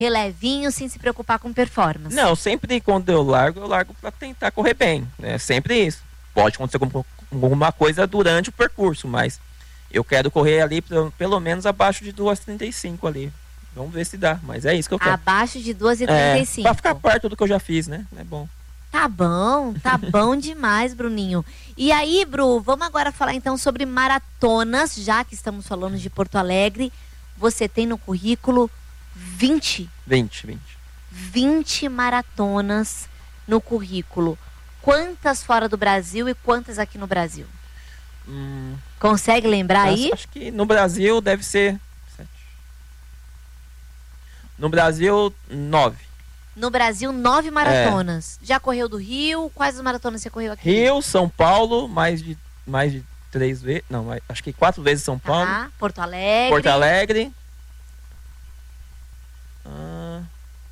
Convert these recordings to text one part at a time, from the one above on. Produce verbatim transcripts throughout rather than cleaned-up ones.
relevinho, sem se preocupar com performance. Não, sempre quando eu largo, eu largo pra tentar correr bem. É sempre isso. Pode acontecer algum- alguma coisa durante o percurso, mas eu quero correr ali pelo, pelo menos abaixo de duas e trinta e cinco ali. Vamos ver se dá, mas é isso que eu quero. Abaixo de duas e trinta e cinco. É, pra ficar perto do que eu já fiz, né? É bom. Tá bom, tá bom demais, Bruninho. E aí, Bru, vamos agora falar então sobre maratonas, já que estamos falando de Porto Alegre. Você tem no currículo vinte, vinte, vinte. vinte maratonas no currículo. Quantas fora do Brasil e quantas aqui no Brasil? Hum, Consegue lembrar acho, aí? acho que no Brasil deve ser sete. No Brasil, nove. No Brasil, nove maratonas. Já correu do Rio? Quais as maratonas você correu aqui? Rio, São Paulo, mais de, mais de três vezes. Não, mais- acho que quatro vezes São Paulo. Tá. Porto Alegre. Porto Alegre. Ah,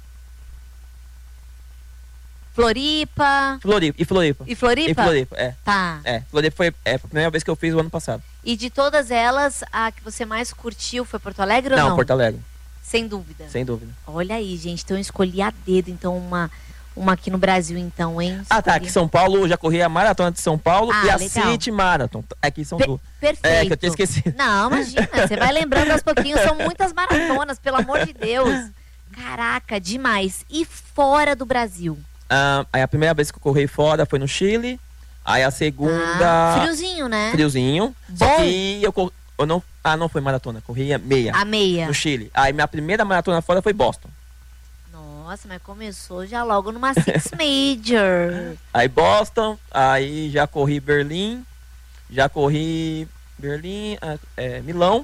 Floripa. Floripa. E Floripa. E Floripa? E Floripa, é. Tá. É, Floripa foi é, a primeira vez que eu fiz o ano passado. E de todas elas, a que você mais curtiu foi Porto Alegre ou Não, não? Porto Alegre, Sem dúvida. sem dúvida. Olha aí, gente. Então eu escolhi a dedo, então, uma, uma aqui no Brasil, então, hein? Ah, tá. Escolhi. Aqui em São Paulo, eu já corri a maratona de São Paulo Ah, e a legal. City Marathon. Aqui são Pe- duas. Perfeito. É, que eu tinha esquecido. Não, imagina, você vai lembrando aos pouquinhos, são muitas maratonas, pelo amor de Deus. Caraca, demais. E fora do Brasil? Ah, aí a primeira vez que eu corri fora foi no Chile. Aí a segunda. Ah, friozinho, né? Friozinho. Só Bom. que eu, cor- eu não. Ah, não foi maratona, corria meia. A meia. No Chile. Aí minha primeira maratona fora foi Boston. Nossa, mas começou já logo numa Six Major. Aí Boston, aí já corri Berlim, já corri Berlim, ah, é, Milão.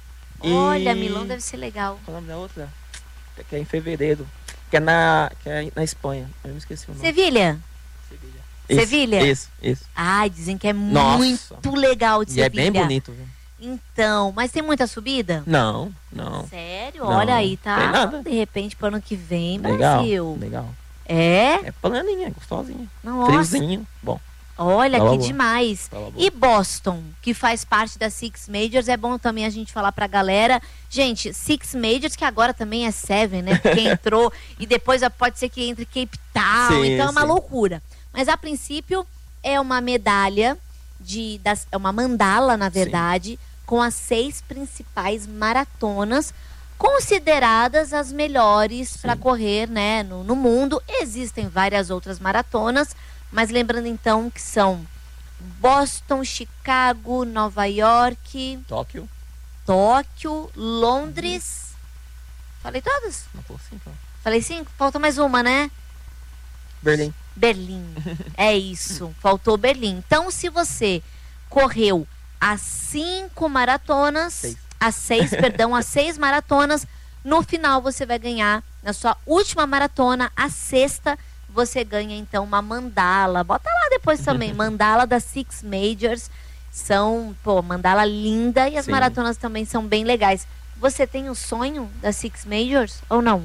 e- Olha, Milão deve ser legal. Qual é o nome da outra? Que é em fevereiro. Que é na, que é na Espanha. Eu me esqueci o nome. Sevilha? Sevilha. Sevilha? Isso, isso. Ai, dizem que é Nossa. muito legal de E é Sevilha. bem bonito, viu? Então, mas tem muita subida? Não, não. Sério? Não, Olha aí, tem tá? nada. De repente, pro ano que vem, Legal, Brasil. legal. É? É planinha, gostosinha. Nossa. Friozinho. Bom, Olha, Tava que boa. demais. tava bom. E Boston, que faz parte da Six Majors, é bom também a gente falar pra galera. Gente, Six Majors, que agora também é Seven, né? Porque entrou e depois pode ser que entre Cape Town, Sim, então é uma sim. loucura. Mas a princípio é uma medalha, de, das, é uma mandala, na verdade, com as seis principais maratonas, consideradas as melhores para Sim. correr, né, no, no mundo. Existem várias outras maratonas, mas lembrando então que são Boston, Chicago, Nova York, Tóquio. Tóquio, Londres. Falei todas? Não falou cinco, não. Falei cinco? Falta mais uma, né? Berlim. Berlim. É isso. Faltou Berlim. Então, se você correu as cinco maratonas, Seis. as seis, perdão, as seis maratonas, no final você vai ganhar, na sua última maratona, a sexta, você ganha então uma mandala. Bota lá depois também, mandala das Six Majors. São, pô, mandala linda e as Sim. maratonas também são bem legais. Você tem o sonho das Six Majors ou não?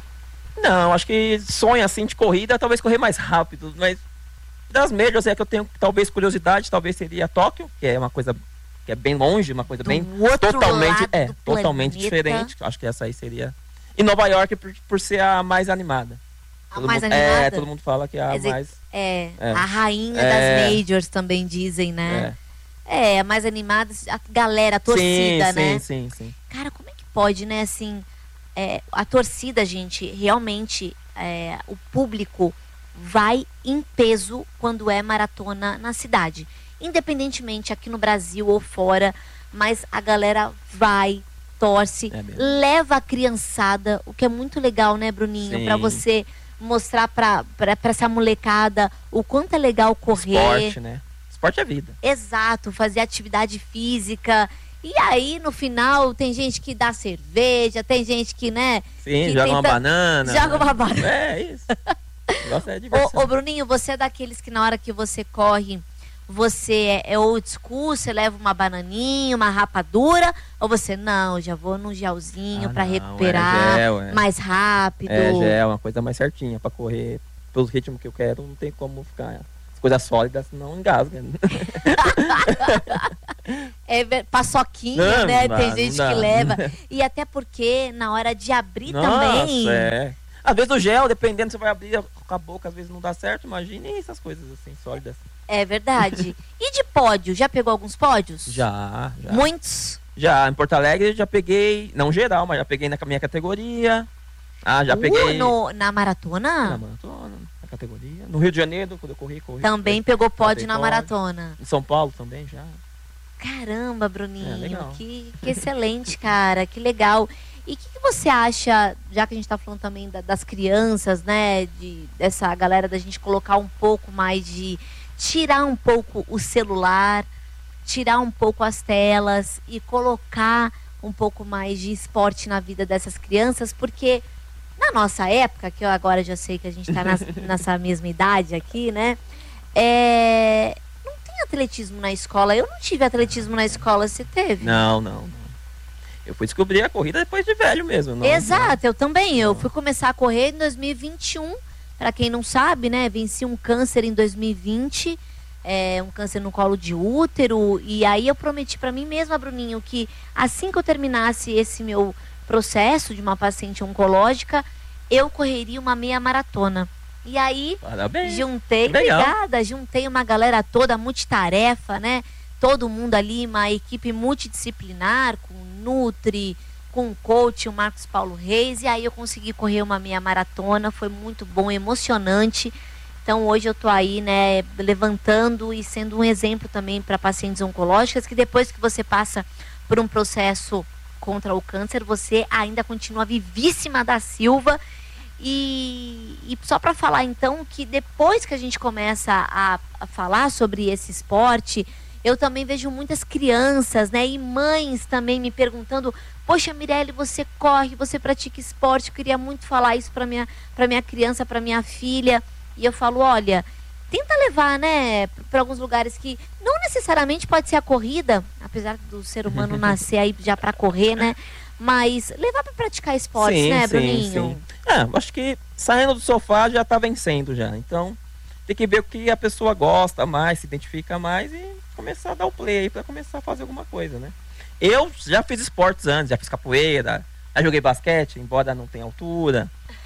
Não, acho que sonho assim de corrida, talvez correr mais rápido, mas das médias é que eu tenho talvez curiosidade, talvez seria Tóquio, que é uma coisa que é bem longe, uma coisa Do bem outro totalmente, lado é, do totalmente planeta. diferente. Acho que essa aí seria. E Nova York por, por ser a mais animada. A Todo mais mundo- animada? É, todo mundo fala que é a Quer dizer, mais. É, É. a rainha É. das majors também dizem, né? É. É, a mais animada, a galera, a torcida, sim, né? Sim, sim, sim. Cara, como é que pode, né, assim, é, a torcida, gente, realmente, é, o público vai em peso quando é maratona na cidade. Independentemente aqui no Brasil ou fora, mas a galera vai, torce, É mesmo. leva a criançada, o que é muito legal, né, Bruninho? Sim. Pra você mostrar pra, pra, pra essa molecada o quanto é legal correr. Esporte, né? Esporte é vida. Exato, fazer atividade física. E aí, no final, tem gente que dá cerveja, tem gente que, né? Sim, que joga uma tenta- banana. Joga uma banana. É isso. O negócio é diversão. Ô, ô, Bruninho, você é daqueles que na hora que você corre, você é, é old school, você leva uma bananinha, uma rapadura, ou você, não, já vou num gelzinho Ah, pra não, recuperar é gel, é. mais rápido. É, já é uma coisa mais certinha pra correr pelos ritmos que eu quero, não tem como ficar coisas sólidas, senão engasga. É ver- paçoquinha, Não, né? não Tem dá, gente não que dá. leva. E até porque na hora de abrir Nossa, também. é. Às vezes o gel, dependendo, você vai abrir com a boca, às vezes não dá certo, imagine essas coisas assim, sólidas. É verdade. E de pódio? Já pegou alguns pódios? Já, já. Muitos? Já, em Porto Alegre já peguei, não geral, mas já peguei na minha categoria. Ah, já Uh, peguei no- na maratona? na maratona, na categoria. No Rio de Janeiro, quando eu corri, corri. Também pegou pódio Peguei na pódio. maratona. Em São Paulo também já. Caramba, É, Bruninho, legal. que, que excelente, cara, que legal. E o que, que você acha, já que a gente tá falando também da- das crianças, né, de, dessa galera da gente colocar um pouco mais de, tirar um pouco o celular, tirar um pouco as telas e colocar um pouco mais de esporte na vida dessas crianças, porque na nossa época, que eu agora já sei que a gente está nessa mesma idade aqui, né? É, não tem atletismo na escola. Eu não tive atletismo na escola, você teve? Não, não, não. Eu fui descobrir a corrida depois de velho mesmo. Não, Exato, eu também. Eu Não. fui começar a correr em dois mil e vinte e um. Para quem não sabe, né? Venci um câncer em dois mil e vinte. É, um câncer no colo de útero. E aí eu prometi para mim mesma, Bruninho, que assim que eu terminasse esse meu processo de uma paciente oncológica, eu correria uma meia maratona. E aí Parabéns. juntei, Legal. obrigada, juntei uma galera toda multitarefa, né? Todo mundo ali, uma equipe multidisciplinar, com Nutri, com o coach, o Marcos Paulo Reis, e aí eu consegui correr uma meia maratona, foi muito bom, emocionante. Então hoje eu tô aí, né, levantando e sendo um exemplo também para pacientes oncológicas, que depois que você passa por um processo contra o câncer, você ainda continua vivíssima da Silva. E, e só para falar então que depois que a gente começa a, a falar sobre esse esporte, eu também vejo muitas crianças, né, e mães também me perguntando: poxa, Mirelle, você corre, você pratica esporte, eu queria muito falar isso para minha, para minha criança, para minha filha. E eu falo: olha, tenta levar, né, para alguns lugares que não necessariamente pode ser a corrida, apesar do ser humano nascer aí já para correr, né, mas levar para praticar esportes, Sim, né, sim, Bruninho? sim. Ah, acho que saindo do sofá já tá vencendo já. Então, tem que ver o que a pessoa gosta mais, se identifica mais e começar a dar o play aí pra começar a fazer alguma coisa, né? Eu já fiz esportes antes, já fiz capoeira, já joguei basquete, embora não tenha altura.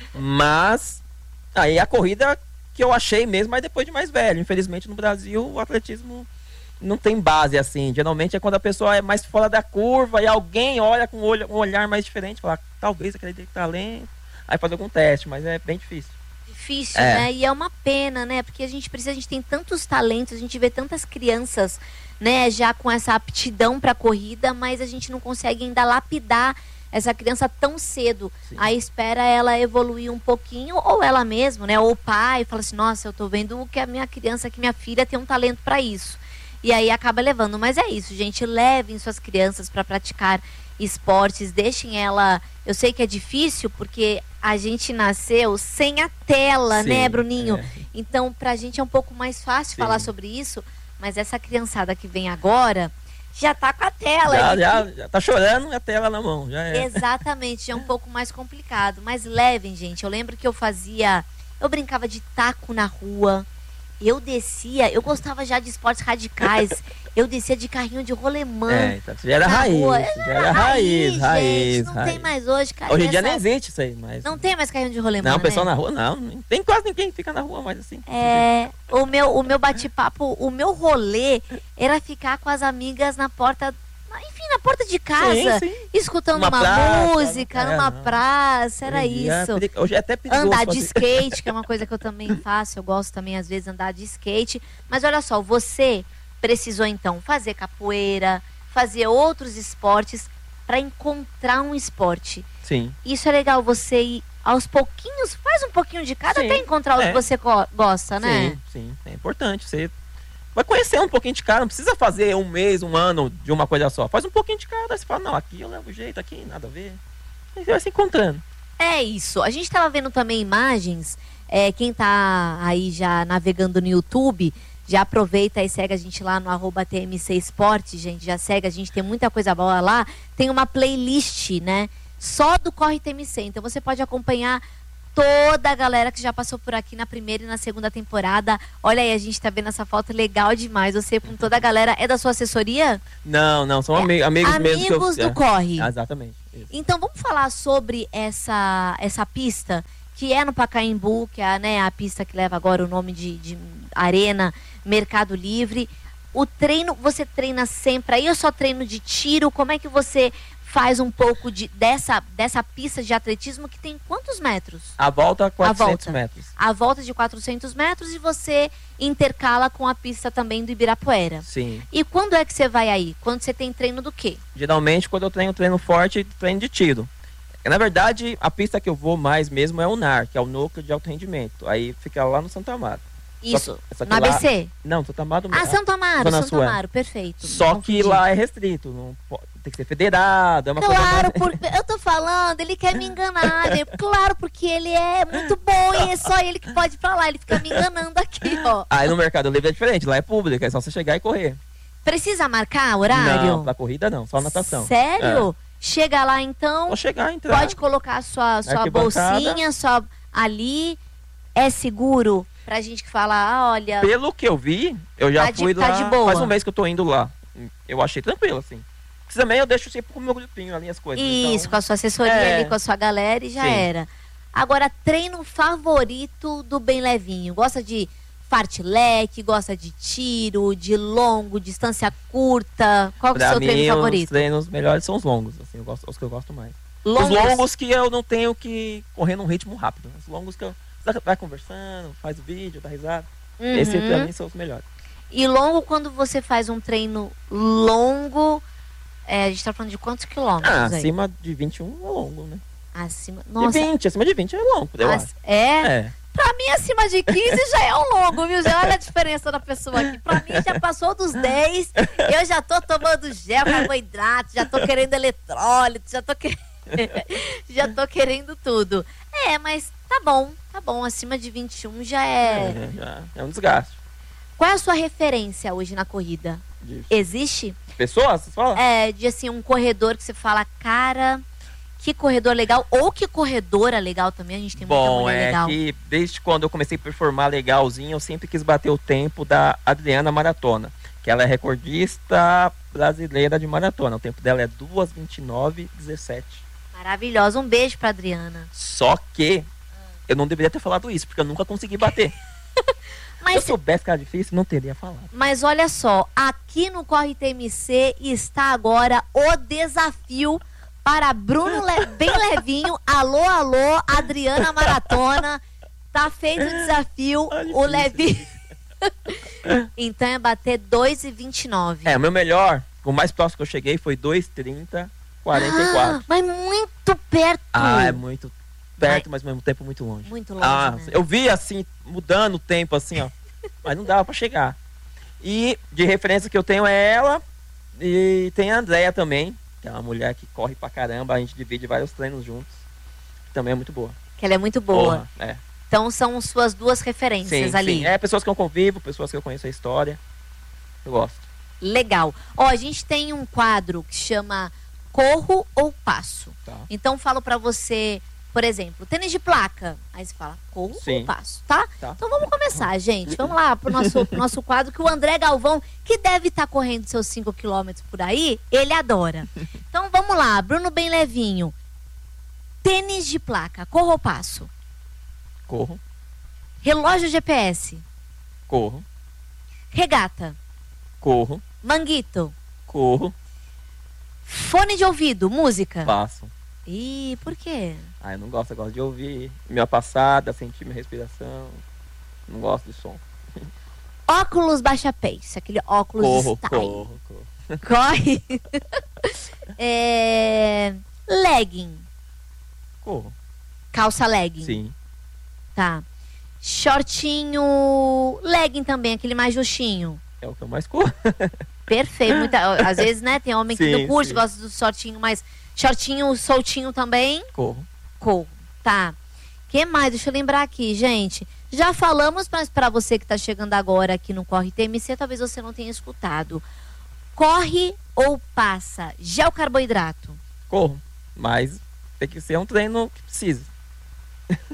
Mas aí a corrida que eu achei mesmo, mas depois de mais velho. Infelizmente no Brasil o atletismo não tem base assim. Geralmente é quando a pessoa é mais fora da curva e alguém olha com um, olho, um olhar mais diferente, fala, talvez aquele tem talento, aí fazer algum teste, mas é bem difícil. Difícil, É. né? E é uma pena, né? Porque a gente precisa, a gente tem tantos talentos, a gente vê tantas crianças, né, já com essa aptidão para corrida, mas a gente não consegue ainda lapidar essa criança tão cedo. Sim. Aí espera ela evoluir um pouquinho, ou ela mesma, né? Ou o pai fala assim: nossa, eu tô vendo que a minha criança, que minha filha tem um talento para isso. E aí acaba levando. Mas é isso, gente. Levem suas crianças para praticar esportes, deixem ela. Eu sei que é difícil porque a gente nasceu sem a tela, Sim, né, Bruninho? é. Então, pra gente é um pouco mais fácil Sim. falar sobre isso, mas essa criançada que vem agora já tá com a tela. Já, e- já, já tá chorando e a tela na mão, já é. Exatamente, é um pouco mais complicado. Mas levem, gente. Eu lembro que eu fazia. Eu brincava de taco na rua. Eu descia, eu gostava já de esportes radicais. Eu descia de carrinho de rolemã. É, então, você já era na raiz, rua. você já era raiz, gente, raiz, Não raiz. tem mais hoje, cara. Hoje em dia nessa- nem existe isso aí, mas... Não tem mais carrinho de rolemã, Não, o pessoal né? na rua não, não tem quase ninguém que fica na rua mais assim. É, o meu, o meu bate-papo, o meu rolê era ficar com as amigas na porta, enfim, na porta de casa, Sim, sim. escutando Numa uma praça, música, é, numa não. praça, era Hoje em dia é isso. peri- Hoje é até perigoso. Andar de fazer- skate, que é uma coisa que eu também faço, eu gosto também às vezes andar de skate. Mas olha só, você precisou então fazer capoeira, fazer outros esportes para encontrar um esporte. Sim. Isso é legal, você ir aos pouquinhos, faz um pouquinho de cada Sim, até encontrar o é. que você go- gosta, né? Sim, sim, é importante. Você vai conhecer um pouquinho de cada, não precisa fazer um mês, um ano de uma coisa só. Faz um pouquinho de cada, aí você fala, não, aqui eu levo jeito, aqui nada a ver. Aí você vai se encontrando. É isso. A gente estava vendo também imagens. É, quem tá aí já navegando no YouTube, já aproveita e segue a gente lá no arroba T M C Esporte, gente. Já segue, a gente tem muita coisa boa lá. Tem uma playlist, né? Só do Corre T M C. Então você pode acompanhar toda a galera que já passou por aqui na primeira e na segunda temporada. Olha aí, a gente tá vendo essa foto legal demais. Você com toda a galera. É da sua assessoria? Não, não, são É, ami amigos, amigos mesmo. Que eu, do é, Corre. Exatamente. Isso. Então vamos falar sobre essa, essa pista, que é no Pacaembu, que é a, né, a pista que leva agora o nome de, de Arena Mercado Livre. O treino, você treina sempre aí ou só treino de tiro? Como é que você faz um pouco de, dessa, dessa pista de atletismo que tem quantos metros? A volta, quatrocentos A volta. metros. A volta de quatrocentos metros e você intercala com a pista também do Ibirapuera. Sim. E quando é que você vai aí? Quando você tem treino do quê? Geralmente, quando eu treino treino forte, treino de tiro. Na verdade, a pista que eu vou mais mesmo é o N A R, que é o Núcleo de Alto Rendimento. Aí fica lá no Santo Amaro. Isso, Só, só no lá, A B C? Não, Santo Amaro. Ah, Santo Amaro, Zona Santo Sul, é. Amaro, perfeito. Só Não que confundi. lá é restrito. Não pode, tem que ser federado, é uma Claro, coisa... por, eu tô falando, ele quer me enganar, gente. Claro, porque ele é muito bom e é só ele que pode ir pra lá. Ele fica me enganando aqui, ó. Aí no Mercado Livre é diferente, lá é público, é só você chegar e correr. Precisa marcar horário? Não, pra corrida não, só natação. Sério? Chega lá então, Só chegar e entrar. pode colocar a sua, sua Arquibancada. bolsinha, só ali. É seguro pra gente que fala, ah, olha, Pelo que eu vi, eu já Tá de- fui tá lá, de boa. faz um mês que eu tô indo lá. Eu achei tranquilo, assim. Porque também eu deixo sempre com o meu grupinho ali as coisas. isso, então... com a sua assessoria É. ali, com a sua galera e já Sim. era. Agora, treino favorito do Bem Levinho? Gosta de fartlek, gosta de tiro, de longo, distância curta? Qual que é o Pra seu mim, treino os favorito? treinos melhores são os longos, assim, eu gosto, os que eu gosto mais. Longos? Os longos que eu não tenho que correr num ritmo rápido. Os longos que eu você vai conversando, faz o vídeo, dá risada. Uhum. Esse pra mim são os melhores. E longo, quando você faz um treino longo, é, a gente tá falando de quantos quilômetros Ah, aí? acima de vinte e um é longo, né? Acima. De Nossa. vinte, acima de vinte é longo, eu As- acho. É? É. Pra mim, acima de quinze já é um longo, viu? Já olha a diferença da pessoa aqui. Pra mim, já passou dos dez. Eu já tô tomando gel, carboidrato, já tô querendo eletrólito, já tô querendo. já tô querendo tudo. É, mas tá bom, tá bom. Acima de vinte e um já é. É, já é um desgaste. Qual é a sua referência hoje na corrida? De Existe? pessoas, você fala? É, de assim, um corredor que você fala, cara, que corredor legal. Ou que corredora legal também. A gente tem muita Bom, mulher é legal. que desde quando eu comecei a performar legalzinho, eu sempre quis bater o tempo da Adriana Maratona, que ela é recordista brasileira de maratona. O tempo dela é duas, vinte e nove, dezessete. Maravilhosa. Um beijo pra Adriana. Só que eu não deveria ter falado isso, porque eu nunca consegui bater. Se eu Mas, soubesse que era difícil, não teria falado. mas olha só, aqui no Corre T M C está agora o desafio para Bruno Le... Bem Levinho. Alô, alô, Adriana Maratona. Tá feito o desafio. Ai, O difícil, Levinho. Então é bater dois e vinte e nove. É, o meu melhor, o mais próximo que eu cheguei foi dois, trinta, quarenta e quatro. Ah, mas muito perto. Ah, é muito perto, mas ao mesmo tempo muito longe. Muito longe, Ah, né? eu vi assim, mudando o tempo assim, ó. Mas não dava pra chegar. E de referência que eu tenho é ela. E tem a Andrea também, que é uma mulher que corre pra caramba. A gente divide vários treinos juntos. Que também é muito boa. Que ela é muito boa. Porra, é. Então são suas duas referências Sim, ali. sim. É pessoas que eu convivo, pessoas que eu conheço a história. Eu gosto. Legal. Ó, a gente tem um quadro que chama Corro ou Passo. Tá. Então falo pra você, por exemplo, tênis de placa. Aí você fala corro Sim. ou passo, tá? Tá. Então vamos começar, gente. Vamos lá pro nosso, pro nosso quadro que o André Galvão, que deve estar correndo seus cinco quilômetros por aí, ele adora. Então vamos lá, Bruno Bem Levinho. Tênis de placa, corro ou passo? Corro, Relógio G P S, corro, regata, corro, manguito, corro, fone de ouvido, música. passo. Ih, por quê? Ah, eu não gosto, eu gosto de ouvir minha passada, sentir minha respiração. Não gosto de som. Óculos baixa pace, aquele óculos Corro, style. corro, corro. Corre. é... Legging, Corro, calça legging. sim. Tá. Shortinho, legging também, aquele mais justinho. É o que eu mais corro. Perfeito. Muita- às vezes, né, tem homem que Sim, não curte, sim. gosta do shortinho, mas shortinho soltinho também. Corro. Corro. Tá. Que mais? Deixa eu lembrar aqui, gente. Já falamos, mas para você que tá chegando agora aqui no Corre T M C, talvez você não tenha escutado. Corre ou passa? Gel carboidrato. Corro. Mas tem que ser um treino que precisa.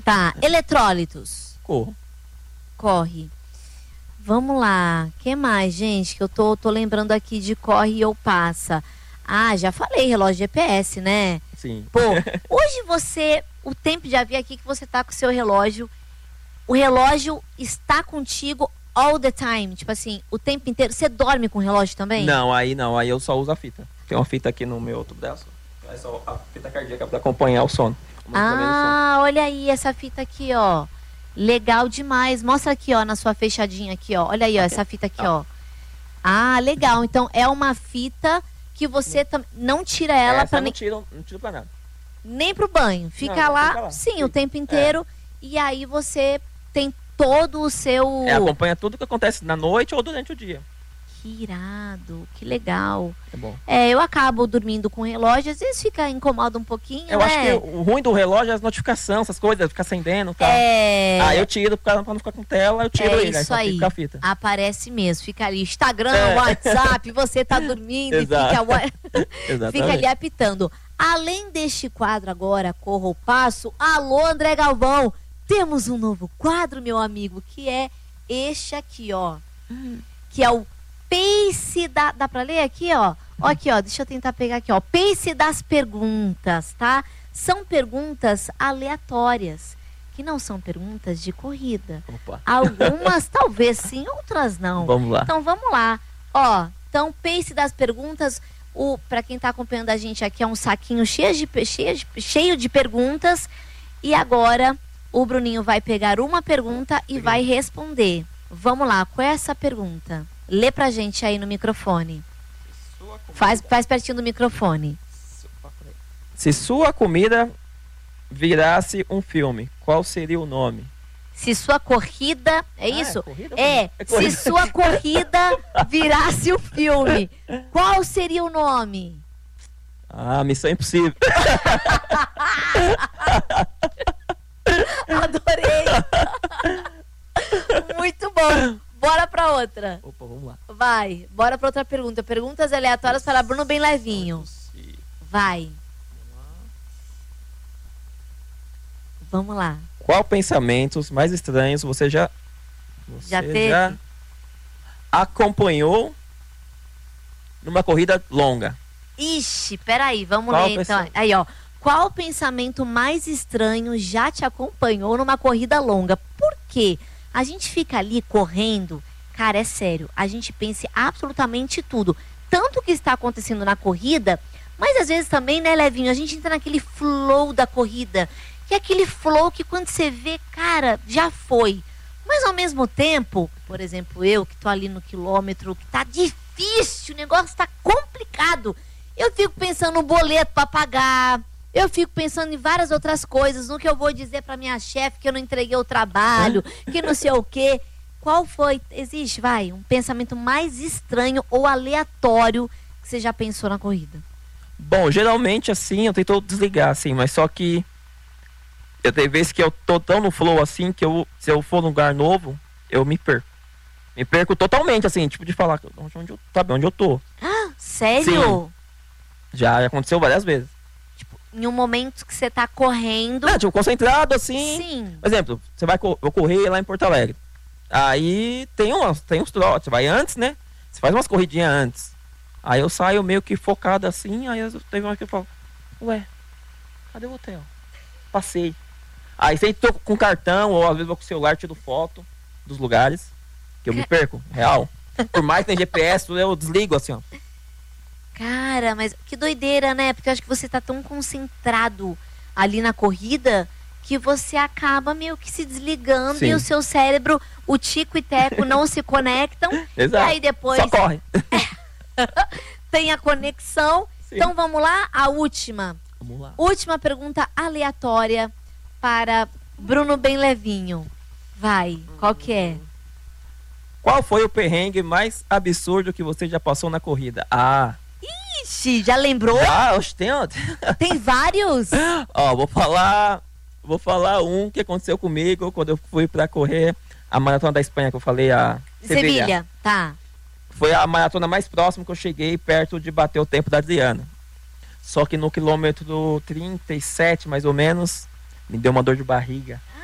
Tá, eletrólitos. Corro. Corre. Vamos lá. O que mais, gente? Que eu tô, tô lembrando aqui de corre ou passa. Ah, já falei, relógio G P S, né? Sim. Pô, hoje você, o tempo já vi aqui que você tá com o seu relógio. O relógio está contigo all the time. Tipo assim, o tempo inteiro. Você dorme com o relógio também? Não, aí não. Aí eu só uso a fita. Tem uma fita aqui no meu outro braço. É só a fita cardíaca para acompanhar o sono. Ah, olha aí essa fita aqui, ó. Legal demais. Mostra aqui, ó, na sua fechadinha aqui, ó. Olha aí, ó, essa fita aqui, ó. Ah, legal. Então é uma fita que você tam... não tira ela Essa para não nem tiro, não tiro pra nada. nem pro banho. Fica, Não, lá, fica lá. sim, Sim. o tempo inteiro. E aí você tem todo o seu... É, acompanha tudo que acontece na noite ou durante o dia. Que irado, que legal. É bom. É, eu acabo dormindo com o relógio, às vezes fica incomoda um pouquinho, Eu né? acho que o ruim do relógio é as notificações, essas coisas, ficar acendendo e tal. É... Aí eu tiro pra não ficar com tela, eu tiro É ele, aí isso só aí. fica a fita. Aparece mesmo, fica ali Instagram, É. WhatsApp, você tá dormindo e Exato. fica, wa- Exatamente. fica ali apitando. Além deste quadro agora, Corra ou Passo, alô André Galvão, temos um novo quadro, meu amigo, que é este aqui, ó. Que é o Pace da... Dá pra ler aqui, ó? Ó aqui, ó, deixa eu tentar pegar aqui, ó. Pace das perguntas, tá? São perguntas aleatórias, que não são perguntas de corrida. Opa. Algumas talvez sim, outras não. Vamos lá. Então vamos lá. Ó, então Pace das perguntas, o para quem tá acompanhando a gente aqui é um saquinho cheio de pe- cheio de, cheio de perguntas e agora o Bruninho vai pegar uma pergunta e vai responder. Vamos lá, qual é essa pergunta? Lê pra gente aí no microfone. Faz, faz pertinho do microfone. Se sua comida virasse um filme, qual seria o nome? Se sua corrida, é Ah, isso? é corrida? É, É corrida. se sua corrida virasse um filme, qual seria o nome? Ah, Missão Impossível. Adorei! Muito bom. Bora pra outra. Opa, vamos lá. Vai, bora pra outra pergunta. Perguntas aleatórias para Bruno bem levinho. Vai. Vamos lá. Qual pensamentos mais estranhos você já você Já teve? já acompanhou numa corrida longa? Ixi, peraí, vamos Qual ler então. pensamento? Aí, ó. Qual pensamento mais estranho já te acompanhou numa corrida longa? Por quê? A gente fica ali correndo, cara, é sério, a gente pensa em absolutamente tudo. Tanto que está acontecendo na corrida, mas às vezes também, né, Levinho, a gente entra naquele flow da corrida, que é aquele flow que quando você vê, cara, já foi. Mas ao mesmo tempo, por exemplo, eu que tô ali no quilômetro, que tá difícil, o negócio tá complicado, eu fico pensando no boleto para pagar. Eu fico pensando em várias outras coisas, no que eu vou dizer para minha chefe que eu não entreguei o trabalho, que não sei o quê. Qual foi, existe, vai, um pensamento mais estranho ou aleatório que você já pensou na corrida? Bom, geralmente assim, eu tento desligar assim, mas só que eu tenho vezes que eu tô tão no flow assim que eu, se eu for num lugar novo, eu me perco. Me perco totalmente assim, tipo de falar onde eu, sabe, onde eu tô. Sério? Sim. Já aconteceu várias vezes. Em um momento que você tá correndo. Não, tipo, concentrado assim. Sim. Por exemplo, você vai co- eu correr lá em Porto Alegre. Aí tem umas, tem uns trotes, você vai antes, né? Você faz umas corridinhas antes. Aí eu saio meio que focado assim, aí eu teve uma que eu falo, ué, cadê o hotel? Passei. Aí sempre tô com cartão, ou às vezes vou com o celular, tiro foto dos lugares, que eu me perco, real. Por mais que tem G P S, tudo eu desligo assim, ó. Cara, mas que doideira, né? Porque eu acho que você tá tão concentrado ali na corrida que você acaba meio que se desligando. Sim. E o seu cérebro, o tico e teco não se conectam. Exato. E aí depois Só corre. tem a conexão. Sim. Então vamos lá, a última. Vamos lá. Última pergunta aleatória para Bruno bem levinho. Vai, qual que é? Qual foi o perrengue mais absurdo que você já passou na corrida? Ah, Ixi, já lembrou? ah, oxe, tem outro. Tem vários? Ó, vou falar, vou falar um que aconteceu comigo quando eu fui pra correr a maratona da Espanha, que eu falei, a Sevilha. Sevilha, tá. Foi a maratona mais próxima que eu cheguei, perto de bater o tempo da Adriana. Só que no quilômetro trinta e sete, mais ou menos, me deu uma dor de barriga.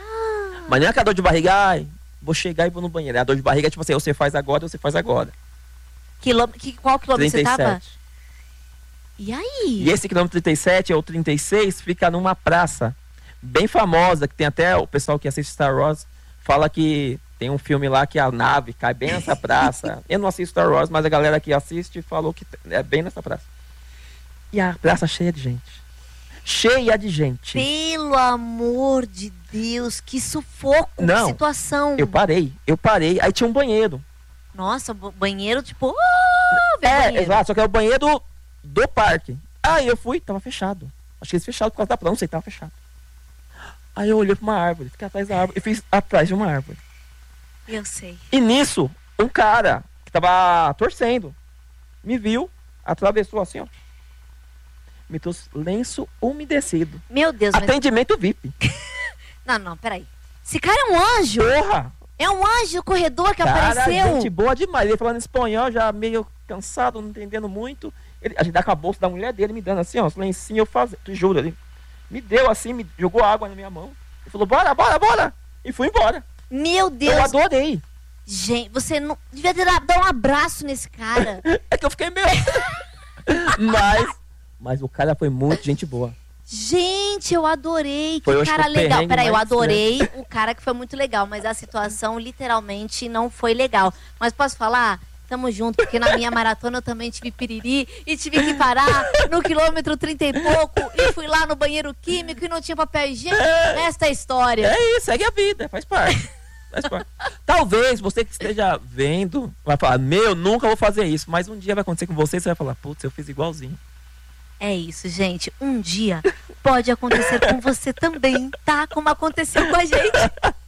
Mas não é aquela dor de barriga, ai, vou chegar e vou no banheiro. A dor de barriga é tipo assim, você faz agora, você faz agora. Quilô... Que, qual quilômetro trinta e sete. você tava? E aí? E esse quilômetro trinta e sete ou trinta e seis fica numa praça bem famosa, que tem até o pessoal que assiste Star Wars, fala que tem um filme lá que a nave cai bem nessa praça. Eu não assisto Star Wars, mas a galera que assiste falou que é bem nessa praça. E a praça cheia de gente. Cheia de gente. Pelo amor de Deus, que sufoco, não, que situação. Eu parei, eu parei, aí tinha um banheiro. Nossa, banheiro tipo... Oh, é, banheiro. exato, só que é o banheiro do, do parque. Aí eu fui, tava fechado. Acho que eles fecharam por causa da praia, não sei, tava fechado. Aí eu olhei pra uma árvore, fiquei atrás da árvore e fiz atrás de uma árvore. Eu sei. E nisso, um cara que tava torcendo, me viu, atravessou assim, ó. Me trouxe lenço umedecido. Meu Deus. Atendimento mas... V I P. Não, não, peraí. Esse cara é um anjo. Porra! É um anjo do corredor que cara, apareceu. Gente boa demais. Ele falando espanhol, já meio cansado, não entendendo muito. Ele, a gente dá com a bolsa da mulher dele, me dando assim, ó, lencinho, eu fazendo, tu juro, ele me deu assim, me jogou água na minha mão. Ele falou, bora, bora, bora. E fui embora. Meu Deus. Eu adorei. Gente, você não devia ter dado um abraço nesse cara. É que eu fiquei meio... mas... Mas o cara foi muito gente boa. Gente, eu adorei. Foi, que cara legal. Peraí, eu adorei estranho. O cara que foi muito legal, mas a situação literalmente não foi legal. Mas posso falar? Tamo junto, porque na minha maratona eu também tive piriri e tive que parar no quilômetro trinta e pouco e fui lá no banheiro químico e não tinha papel higiênico. É, esta é a história. É isso, segue a vida, faz parte. Faz parte. Talvez você que esteja vendo vai falar, meu, nunca vou fazer isso. Mas um dia vai acontecer com você e você vai falar, putz, eu fiz igualzinho. É isso, gente. Um dia pode acontecer com você também, tá? Como aconteceu com a gente.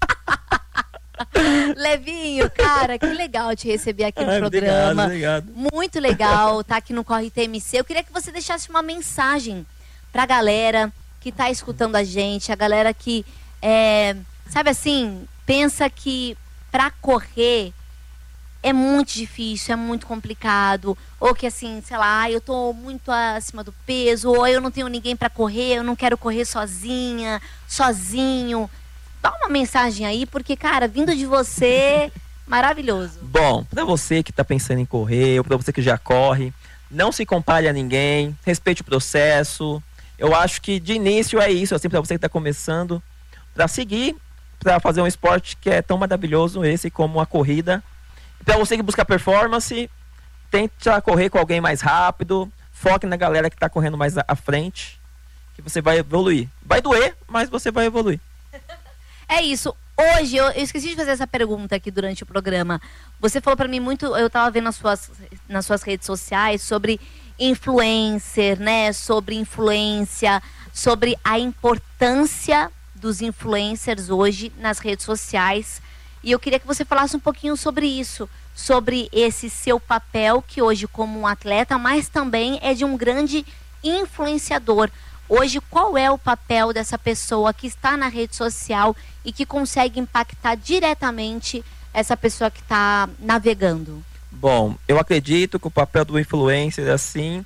Levinho, cara, que legal te receber aqui no Ai, programa. Obrigado, obrigado. Muito legal tá aqui no Corre T M C. Eu queria que você deixasse uma mensagem pra galera que tá escutando a gente, a galera que, é, sabe assim, pensa que pra correr é muito difícil, é muito complicado, ou que assim, sei lá, eu tô muito acima do peso, ou eu não tenho ninguém para correr, eu não quero correr sozinha, sozinho. Dá uma mensagem aí, porque, cara, vindo de você, maravilhoso. Bom, para você que tá pensando em correr, ou para você que já corre, não se compare a ninguém, respeite o processo. Eu acho que de início é isso, assim, para você que tá começando, para seguir, para fazer um esporte que é tão maravilhoso esse como a corrida. Para você que busca performance, tenta correr com alguém mais rápido, foque na galera que está correndo mais à frente, que você vai evoluir. Vai doer, mas você vai evoluir. É isso. Hoje, eu, eu esqueci de fazer essa pergunta aqui durante o programa. Você falou para mim muito, eu estava vendo nas suas, nas suas redes sociais sobre influencer, né? Sobre influência, sobre a importância dos influencers hoje nas redes sociais. E eu queria que você falasse um pouquinho sobre isso, sobre esse seu papel, que hoje como um atleta, mas também é de um grande influenciador. Hoje, qual é o papel dessa pessoa que está na rede social e que consegue impactar diretamente essa pessoa que está navegando? Bom, eu acredito que o papel do influencer, assim,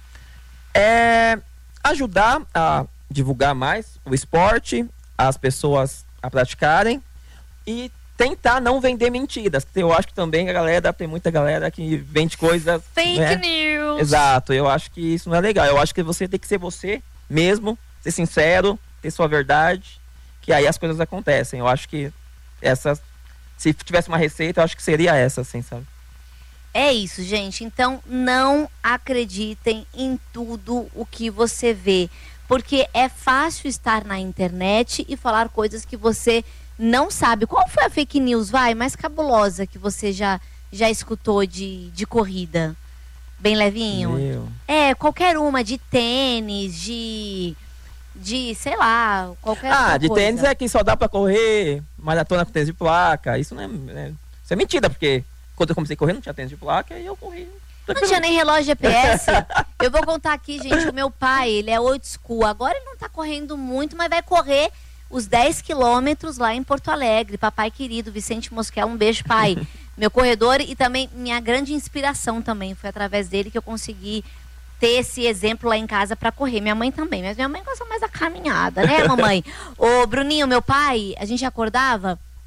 é ajudar a divulgar mais o esporte, as pessoas a praticarem e tentar não vender mentiras. Eu acho que também a galera, tem muita galera que vende coisas... Fake né? news! Exato, eu acho que isso não é legal. Eu acho que você tem que ser você mesmo, ser sincero, ter sua verdade, que aí as coisas acontecem. Eu acho que essa... Se tivesse uma receita, eu acho que seria essa, assim, sabe? É isso, gente. Então, não acreditem em tudo o que você vê. Porque é fácil estar na internet e falar coisas que você... não sabe. Qual foi a fake news, vai, mais cabulosa que você já, já escutou de, de corrida? Bem levinho? Meu. É, qualquer uma, de tênis, de... de, sei lá, qualquer Ah, outra de coisa. tênis é que só dá pra correr maratona com tênis de placa. Isso não é, é, isso é mentira, porque quando eu comecei a correr não tinha tênis de placa e eu corri. Não tinha nem relógio G P S. Eu vou contar aqui, gente, o meu pai, ele é old school. Agora ele não tá correndo muito, mas vai correr os dez quilômetros lá em Porto Alegre. Papai querido, Vicente Mosquel, um beijo, pai. Meu corredor e também minha grande inspiração também. Foi através dele que eu consegui ter esse exemplo lá em casa para correr. Minha mãe também, mas minha mãe gosta mais da caminhada, né, mamãe? Ô, Bruninho, meu pai, a gente acordava,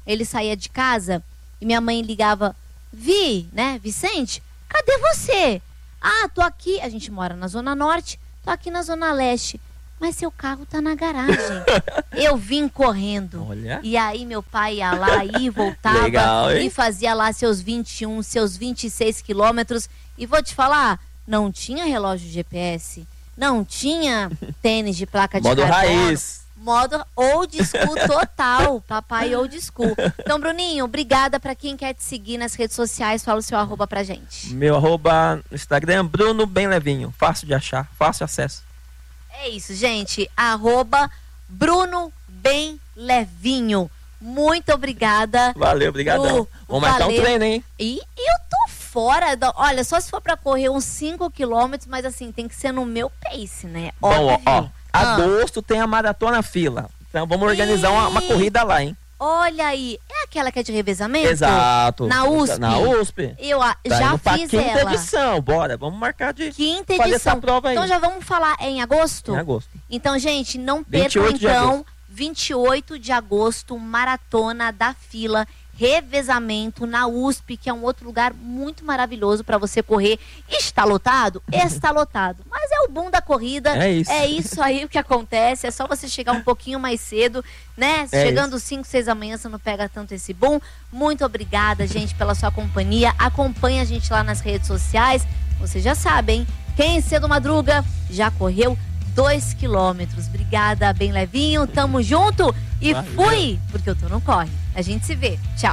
ele saía de casa e minha mãe ligava, Vi, né, Vicente, cadê você? Ah, tô aqui, a gente mora na Zona Norte, tô aqui na Zona Leste. Mas seu carro tá na garagem. Eu vim correndo. Olha. E aí meu pai ia lá e voltava. Legal, e fazia lá seus vinte e um, seus vinte e seis quilômetros. E vou te falar, não tinha relógio G P S, não tinha tênis de placa de modo carbono. raiz. Modo old school total. Papai old school. Então, Bruninho, obrigada. Pra quem quer te seguir nas redes sociais, fala o seu arroba pra gente. Meu arroba no Instagram, Bruno Bem Levinho. Fácil de achar, fácil acesso. É isso, gente. Arroba Bruno Bem Levinho. Muito obrigada. Valeu, obrigadão. Bru, Vamos marcar valeu. um treino, hein? E, e eu tô fora. Do, olha, só se for pra correr uns cinco quilômetros, mas assim, tem que ser no meu pace, né? Bom, ó, Óbvio. ó, Ah. agosto tem a Maratona Fila. Então vamos organizar uma, uma corrida lá, hein? Olha aí. É aquela que é de revezamento? Exato. Na U S P? Na U S P. Eu a- Tá já indo pra fiz quinta ela. edição. Bora, vamos marcar de Quinta fazer edição. essa prova aí. Então já vamos falar é em agosto? Em agosto. Então, gente, não vinte e percam oito de então, agosto. vinte e oito de agosto, Maratona da Fila, revezamento na U S P, que é um outro lugar muito maravilhoso para você correr. Está lotado? Está lotado. Mas é o bom da corrida. É isso. É isso aí o que acontece. É só você chegar um pouquinho mais cedo, né? É Chegando cinco, seis da manhã, você não pega tanto esse boom. Muito obrigada, gente, pela sua companhia. Acompanhe a gente lá nas redes sociais. Vocês já sabem, quem cedo madruga já correu dois quilômetros. Obrigada, Bem Levinho. Tamo junto e Valeu. fui, porque eu tô no corre. A gente se vê. Tchau.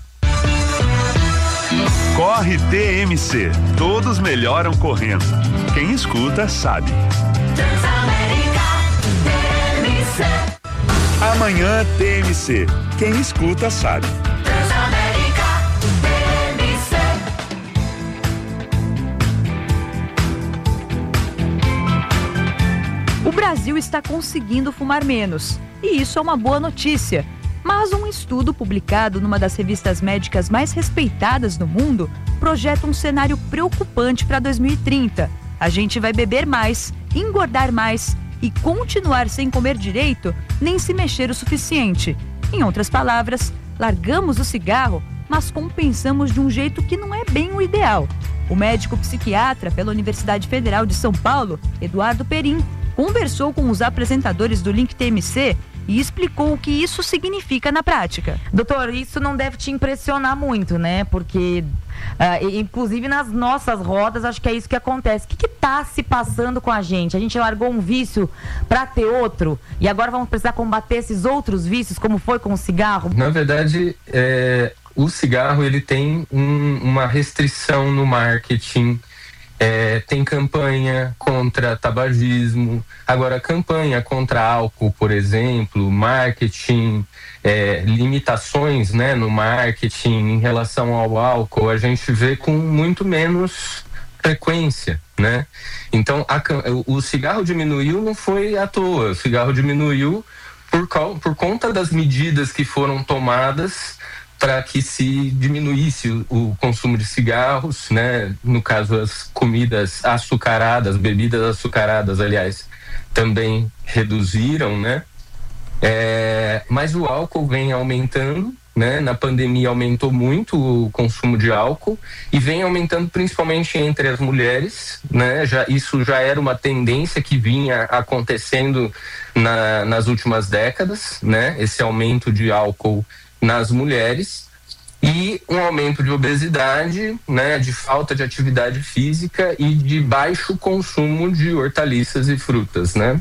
Corre T M C. Todos melhoram correndo. Quem escuta sabe. Amanhã T M C. Quem escuta sabe. O Brasil está conseguindo fumar menos, e isso é uma boa notícia. Mas um estudo publicado numa das revistas médicas mais respeitadas do mundo projeta um cenário preocupante para dois mil e trinta. A gente vai beber mais, engordar mais e continuar sem comer direito, nem se mexer o suficiente. Em outras palavras, largamos o cigarro, mas compensamos de um jeito que não é bem o ideal. O médico psiquiatra pela Universidade Federal de São Paulo, Eduardo Perim, conversou com os apresentadores do Link T M C e explicou o que isso significa na prática. Doutor, isso não deve te impressionar muito, né? Porque, uh, inclusive nas nossas rodas, acho que é isso que acontece. O que está se passando com a gente? A gente largou um vício para ter outro e agora vamos precisar combater esses outros vícios, como foi com o cigarro? Na verdade, é, o cigarro ele tem um, uma restrição no marketing. É, tem campanha contra tabagismo, agora campanha contra álcool, por exemplo, marketing, é, limitações, né, no marketing em relação ao álcool, a gente vê com muito menos frequência, né? Então a, o cigarro diminuiu não foi à toa, o cigarro diminuiu por, por conta das medidas que foram tomadas para que se diminuísse o, o consumo de cigarros, né? No caso, as comidas açucaradas, bebidas açucaradas, aliás, também reduziram, né? É, mas o álcool vem aumentando, né? Na pandemia aumentou muito o consumo de álcool e vem aumentando principalmente entre as mulheres, né? Já, isso já era uma tendência que vinha acontecendo na, nas últimas décadas, né? Esse aumento de álcool nas mulheres e um aumento de obesidade, né, de falta de atividade física e de baixo consumo de hortaliças e frutas, né?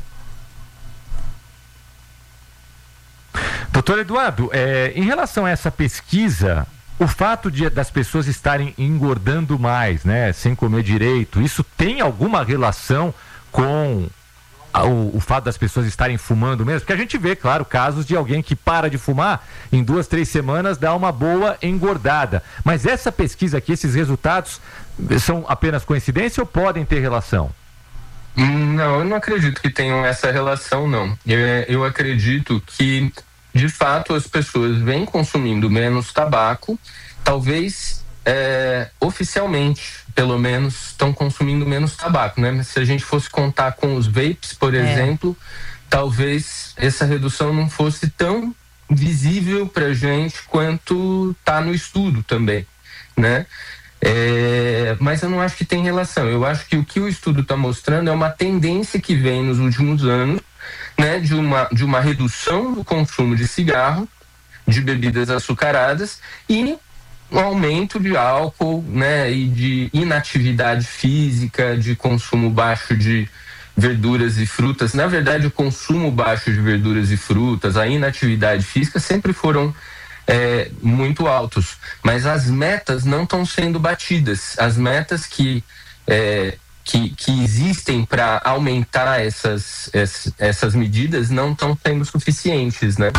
Doutor Eduardo, é, em relação a essa pesquisa, o fato de, das pessoas estarem engordando mais, né, sem comer direito, isso tem alguma relação com O, o fato das pessoas estarem fumando mesmo? Porque a gente vê, claro, casos de alguém que para de fumar, em duas, três semanas dá uma boa engordada. Mas essa pesquisa aqui, esses resultados, são apenas coincidência ou podem ter relação? Não, eu não acredito que tenham essa relação, não. Eu, eu acredito que, de fato, as pessoas vêm consumindo menos tabaco, talvez é, oficialmente, pelo menos, estão consumindo menos tabaco, né? Mas se a gente fosse contar com os vapes, por É. exemplo, talvez essa redução não fosse tão visível para a gente quanto está no estudo também, né? É, mas eu não acho que tem relação. Eu acho que o que o estudo está mostrando é uma tendência que vem nos últimos anos, né, de uma, de uma redução do consumo de cigarro, de bebidas açucaradas e um aumento de álcool, né, e de inatividade física, de consumo baixo de verduras e frutas. Na verdade, o consumo baixo de verduras e frutas, a inatividade física sempre foram É, muito altos, mas as metas não estão sendo batidas. As metas que, é, que, que existem para aumentar essas, essas, essas medidas não estão sendo suficientes, né?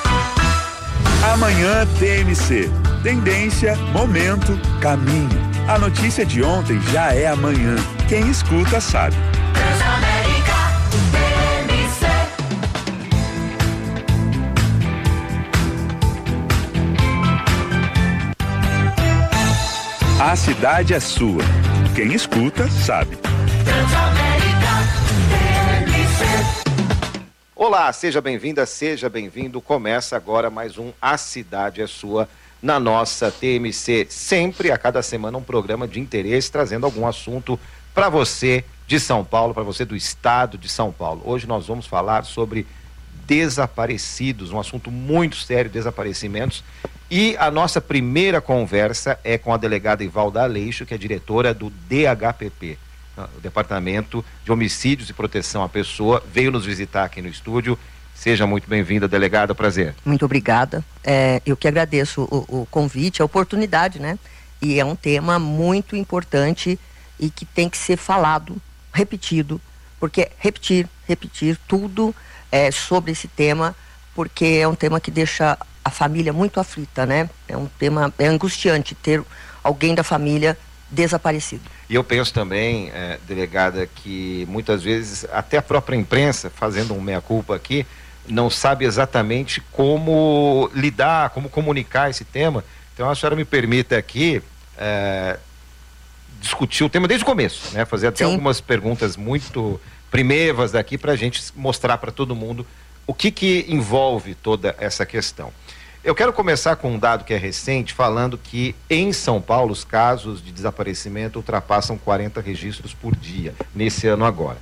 Amanhã T M C. Tendência, momento, caminho. A notícia de ontem já é amanhã. Quem escuta sabe. A cidade é sua. Quem escuta, sabe. Olá, seja bem-vinda, seja bem-vindo. Começa agora mais um A Cidade é Sua na nossa T M C. Sempre, a cada semana, um programa de interesse, trazendo algum assunto para você de São Paulo, para você do estado de São Paulo. Hoje nós vamos falar sobre desaparecidos, um assunto muito sério, desaparecimentos. E a nossa primeira conversa é com a delegada Ivalda Aleixo, que é diretora do D H P P, o Departamento de Homicídios e Proteção à Pessoa, veio nos visitar aqui no estúdio. Seja muito bem-vinda, delegada, prazer. Muito obrigada. É, eu que agradeço o, o convite, a oportunidade, né? E é um tema muito importante e que tem que ser falado, repetido, porque repetir, repetir tudo é, sobre esse tema, porque é um tema que deixa a família muito aflita, né? É um tema, é angustiante ter alguém da família desaparecido. E eu penso também, é, delegada, que muitas vezes até a própria imprensa, fazendo um meia-culpa aqui, não sabe exatamente como lidar, como comunicar esse tema. Então a senhora me permita aqui é, discutir o tema desde o começo, né? Fazer até Sim. algumas perguntas muito primeiras daqui para a gente mostrar para todo mundo o que que envolve toda essa questão. Eu quero começar com um dado que é recente, falando que em São Paulo os casos de desaparecimento ultrapassam quarenta registros por dia, nesse ano agora.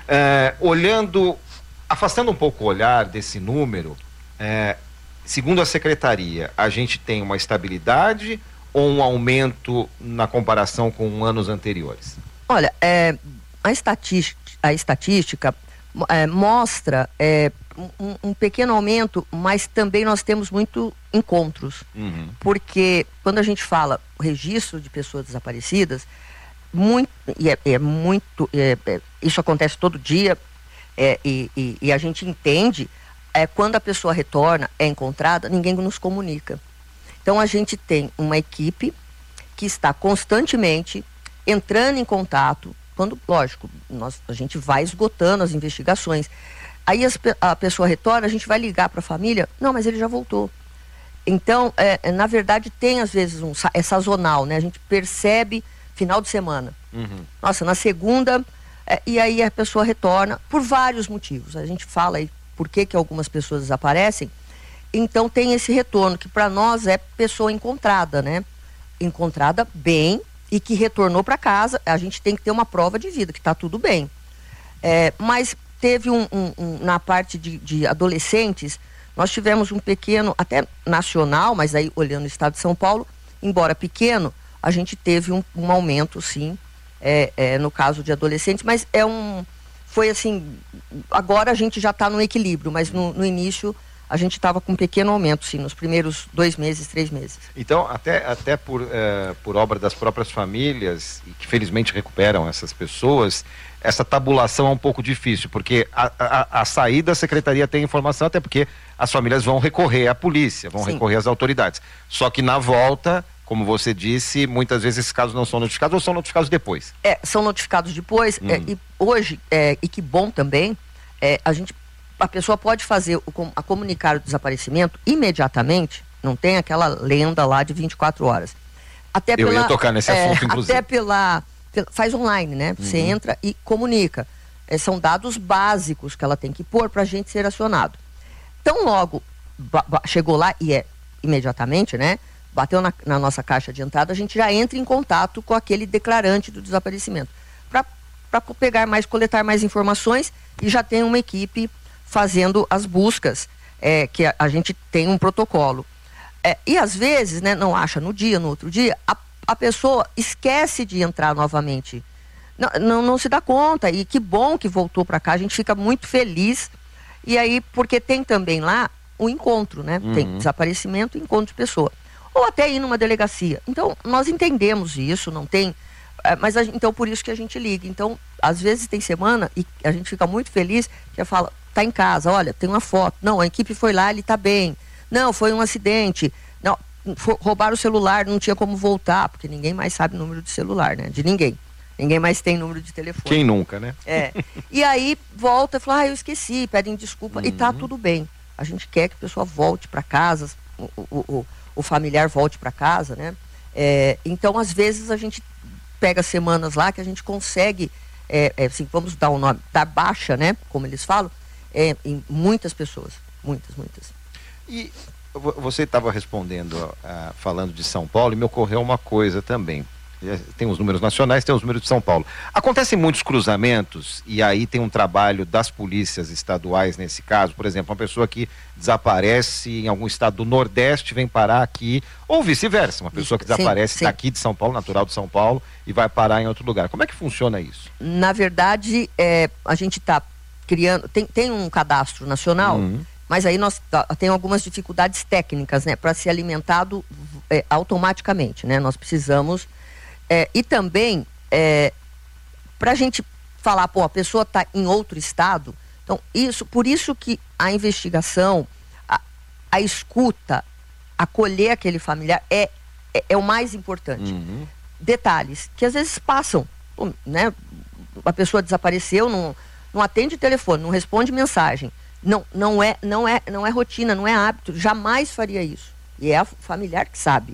É, olhando, afastando um pouco o olhar desse número, é, segundo a Secretaria, a gente tem uma estabilidade ou um aumento na comparação com anos anteriores? Olha, é, a estatística, a estatística é, mostra... É, Um, um pequeno aumento, mas também nós temos muito encontros, uhum. porque quando a gente fala registro de pessoas desaparecidas, muito, e é, é muito, é, é, isso acontece todo dia, é, e, e, e a gente entende, é, quando a pessoa retorna, é encontrada, ninguém nos comunica. Então a gente tem uma equipe que está constantemente entrando em contato, quando, lógico, nós, a gente vai esgotando as investigações. Aí as, a pessoa retorna, a gente vai ligar para a família, não, mas ele já voltou. Então, é, na verdade, tem às vezes, um, é sazonal, né? A gente percebe final de semana. Uhum. Nossa, na segunda, é, e aí a pessoa retorna por vários motivos. A gente fala aí por que que algumas pessoas desaparecem. Então tem esse retorno, que para nós é pessoa encontrada, né? Encontrada bem e que retornou para casa. A gente tem que ter uma prova de vida, que está tudo bem. É, mas... Teve um, um, um na parte de, de adolescentes, nós tivemos um pequeno, até nacional, mas aí olhando o estado de São Paulo, embora pequeno, a gente teve um, um aumento, sim, é, é, no caso de adolescentes, mas é um, foi assim, agora a gente já está no equilíbrio, mas no, no início a gente estava com um pequeno aumento, sim, nos primeiros dois meses, três meses. Então, até, até por, é, por obra das próprias famílias, e que felizmente recuperam essas pessoas, essa tabulação é um pouco difícil, porque a, a, a saída a secretaria tem informação, até porque as famílias vão recorrer à polícia, vão Sim. recorrer às autoridades. Só que na volta, como você disse, muitas vezes esses casos não são notificados ou são notificados depois. É, são notificados depois, hum. é, e hoje, é, e que bom também, é, a gente, a pessoa pode fazer o, a comunicar o desaparecimento imediatamente, não tem aquela lenda lá de vinte e quatro horas. Até Eu pela, ia tocar nesse é, assunto, inclusive. Até pela... Faz online, né? Você uhum. entra e comunica. É, são dados básicos que ela tem que pôr para a gente ser acionado. Então, logo chegou lá e é imediatamente, né? Bateu na, na nossa caixa de entrada, a gente já entra em contato com aquele declarante do desaparecimento para pegar mais, coletar mais informações, e já tem uma equipe fazendo as buscas, é, que a, a gente tem um protocolo. É, e às vezes, né, não acha no dia, no outro dia, a, a pessoa esquece de entrar novamente. Não, não, não se dá conta, e que bom que voltou para cá, a gente fica muito feliz. E aí, porque tem também lá o encontro, né? Uhum. Tem desaparecimento e encontro de pessoa. Ou até ir numa delegacia. Então, nós entendemos isso, não tem... Mas, a, então, por isso que a gente liga. Então, às vezes tem semana e a gente fica muito feliz, que fala, tá em casa, olha, tem uma foto. Não, a equipe foi lá, ele tá bem. Não, foi um acidente. Não, for, roubaram o celular, não tinha como voltar, porque ninguém mais sabe o número de celular, né? De ninguém. Ninguém mais tem número de telefone. Quem nunca, né? É. E aí volta e fala, ah, eu esqueci, pedem desculpa. Uhum. E tá tudo bem. A gente quer que a pessoa volte para casa, o, o, o, o familiar volte para casa, né? É, então, às vezes, a gente pega semanas lá que a gente consegue, é, é, assim, vamos dar o um nome, dar baixa, né? Como eles falam, é, em muitas pessoas. Muitas, muitas. E você estava respondendo, uh, falando de São Paulo, e me ocorreu uma coisa também. Tem os números nacionais, tem os números de São Paulo. Acontecem muitos cruzamentos, e aí tem um trabalho das polícias estaduais nesse caso. Por exemplo, uma pessoa que desaparece em algum estado do Nordeste vem parar aqui, ou vice-versa, uma pessoa que desaparece sim, daqui sim. de São Paulo, natural de São Paulo, e vai parar em outro lugar. Como é que funciona isso? Na verdade, é, a gente está criando, tem, tem um cadastro nacional, uhum. mas aí nós tem algumas dificuldades técnicas, né, para ser alimentado é, automaticamente, né? Nós precisamos É, e também, é, para a gente falar, pô, a pessoa está em outro estado, então, isso, por isso que a investigação, a, a escuta, acolher aquele familiar é, é, é o mais importante. Uhum. Detalhes, que às vezes passam, né? A pessoa desapareceu, não, não atende telefone, não responde mensagem, não, não, é, não, é, não é rotina, não é hábito, jamais faria isso. E é a familiar que sabe.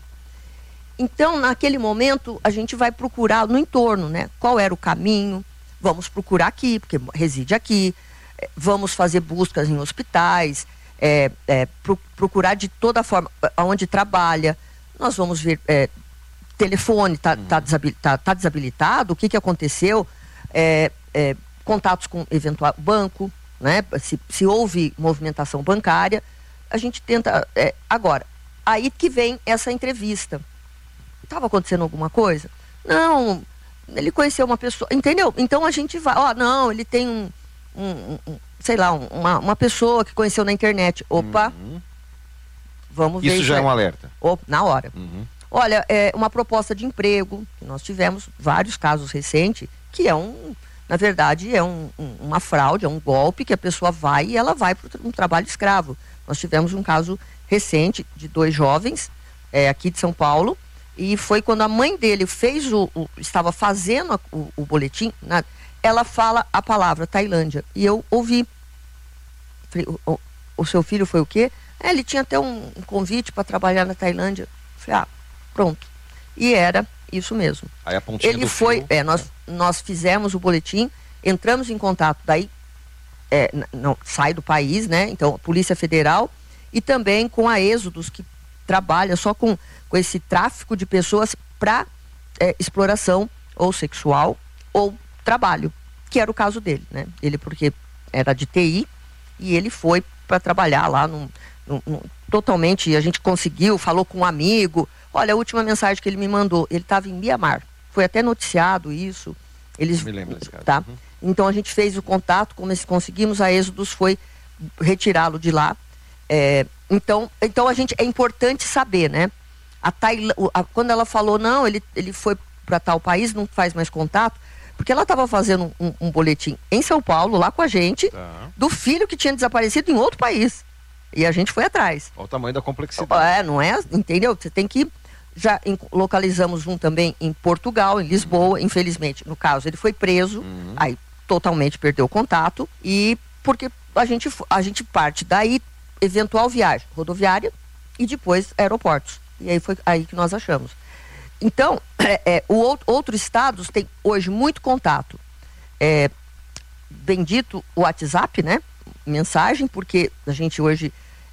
Então, naquele momento, a gente vai procurar no entorno, né? Qual era o caminho? Vamos procurar aqui, porque reside aqui. Vamos fazer buscas em hospitais, é, é, pro, procurar de toda forma, aonde trabalha. Nós vamos ver é, telefone, está tá desabilitado, tá desabilitado, o que, que aconteceu? É, é, contatos com eventual banco, né? Se, se houve movimentação bancária, a gente tenta... É, agora, aí que vem essa entrevista. Estava acontecendo alguma coisa? Não, ele conheceu uma pessoa, entendeu? Então a gente vai, ó, não, ele tem um, um, um sei lá, um, uma, uma pessoa que conheceu na internet. Opa, uhum. vamos ver. Isso já é um alerta? Opa, na hora. Uhum. Olha, é uma proposta de emprego, que nós tivemos vários casos recentes, que é um, na verdade, é um, um, uma fraude, é um golpe que a pessoa vai e ela vai para um trabalho escravo. Nós tivemos um caso recente de dois jovens, é, aqui de São Paulo, e foi quando a mãe dele fez o, o estava fazendo a, o, o boletim, né, ela fala a palavra Tailândia. E eu ouvi. Falei, o, o seu filho foi o quê? É, ele tinha até um, um convite para trabalhar na Tailândia. Falei, ah, pronto. E era isso mesmo. Aí a pontinha ele do foi, fio, é, nós, é. nós fizemos o boletim, entramos em contato, daí é, não, sai do país, né? Então, a Polícia Federal e também com a Êxodos, que trabalha só com, com esse tráfico de pessoas para é, exploração ou sexual ou trabalho, que era o caso dele, né? Ele porque era de T I e ele foi para trabalhar lá num, num, num, totalmente, a gente conseguiu, falou com um amigo, olha, a última mensagem que ele me mandou, ele estava em Mianmar, foi até noticiado isso, eles, me lembro desse caso. Tá? Uhum. Então a gente fez o contato, como conseguimos, a Êxodos foi retirá-lo de lá. É, então, então a gente, é importante saber, né? A Tailã, a, quando ela falou, não, ele, ele foi para tal país, não faz mais contato, porque ela estava fazendo um, um boletim em São Paulo, lá com a gente, tá, do filho que tinha desaparecido em outro país. E a gente foi atrás. Olha o tamanho da complexidade. É, não é? Entendeu? Você tem que... Já em, localizamos um também em Portugal, em Lisboa, uhum. Infelizmente, no caso, ele foi preso, uhum. Aí totalmente perdeu o contato, e porque a gente, a gente parte daí, eventual viagem rodoviária e depois aeroportos. E aí foi aí que nós achamos. Então, é, é, o outro, outros estados têm hoje muito contato. É, bendito o WhatsApp, né? Mensagem, porque a gente hoje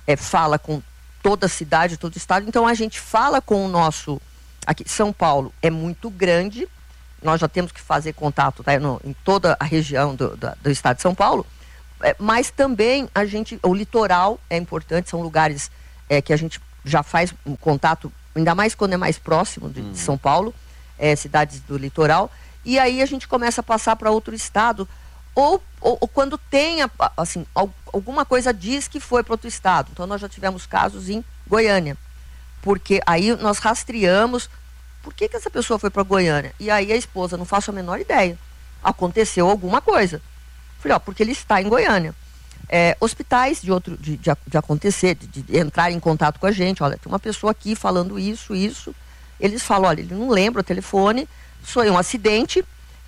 é, fala com toda a cidade, todo o estado, então a gente fala com o nosso, aqui São Paulo é muito grande, nós já temos que fazer contato, tá, no, em toda a região do, do, do estado de São Paulo, é, mas também a gente, o litoral é importante, são lugares é, que a gente já faz um contato, ainda mais quando é mais próximo de, hum. de São Paulo, é, cidades do litoral, e aí a gente começa a passar para outro estado, ou, ou, ou quando tem, assim, alguma coisa diz que foi para outro estado. Então nós já tivemos casos em Goiânia, porque aí nós rastreamos, por que que essa pessoa foi para Goiânia? E aí a esposa, não faço a menor ideia, aconteceu alguma coisa. Falei, ó, porque ele está em Goiânia. É, hospitais de, outro, de, de, de acontecer, de, de entrar em contato com a gente, olha, tem uma pessoa aqui falando isso, isso, eles falam, olha, ele não lembra o telefone, foi um acidente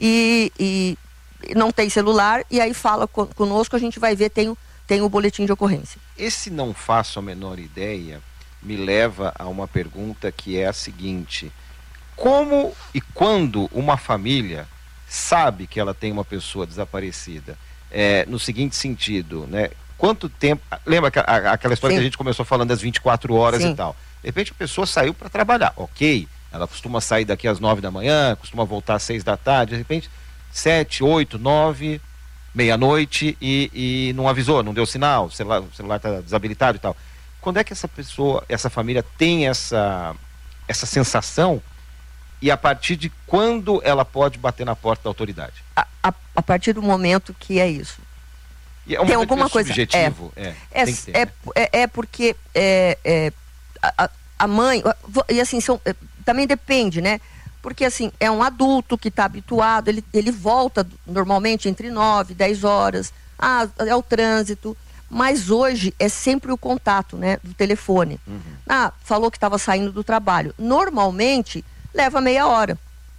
e, e, e não tem celular, e aí fala con conosco, a gente vai ver, tem, tem o boletim de ocorrência. Esse não faço a menor ideia me leva a uma pergunta que é a seguinte: como e quando uma família sabe que ela tem uma pessoa desaparecida? É, no seguinte sentido, né? Quanto tempo... Lembra a, aquela história Sim. que a gente começou falando das vinte e quatro horas Sim. e tal? De repente a pessoa saiu para trabalhar, ok, ela costuma sair daqui às nove da manhã, costuma voltar às seis da tarde, de repente sete, oito, nove, meia-noite e, e não avisou, não deu sinal, o celular, o celular está desabilitado e tal. Quando é que essa pessoa, essa família tem essa, essa sensação, e a partir de quando ela pode bater na porta da autoridade? A, a, a partir do momento que é isso. E é um tem alguma coisa subjetivo? É, é, é, ter, é, né? é, é porque é, é, a, a mãe, e assim, são, é, também depende, né? Porque assim, é um adulto que está habituado, ele, ele volta normalmente entre nove, dez horas, ah, é o trânsito, mas hoje é sempre o contato, né, do telefone. Uhum. Ah, falou que estava saindo do trabalho. Normalmente leva meia hora.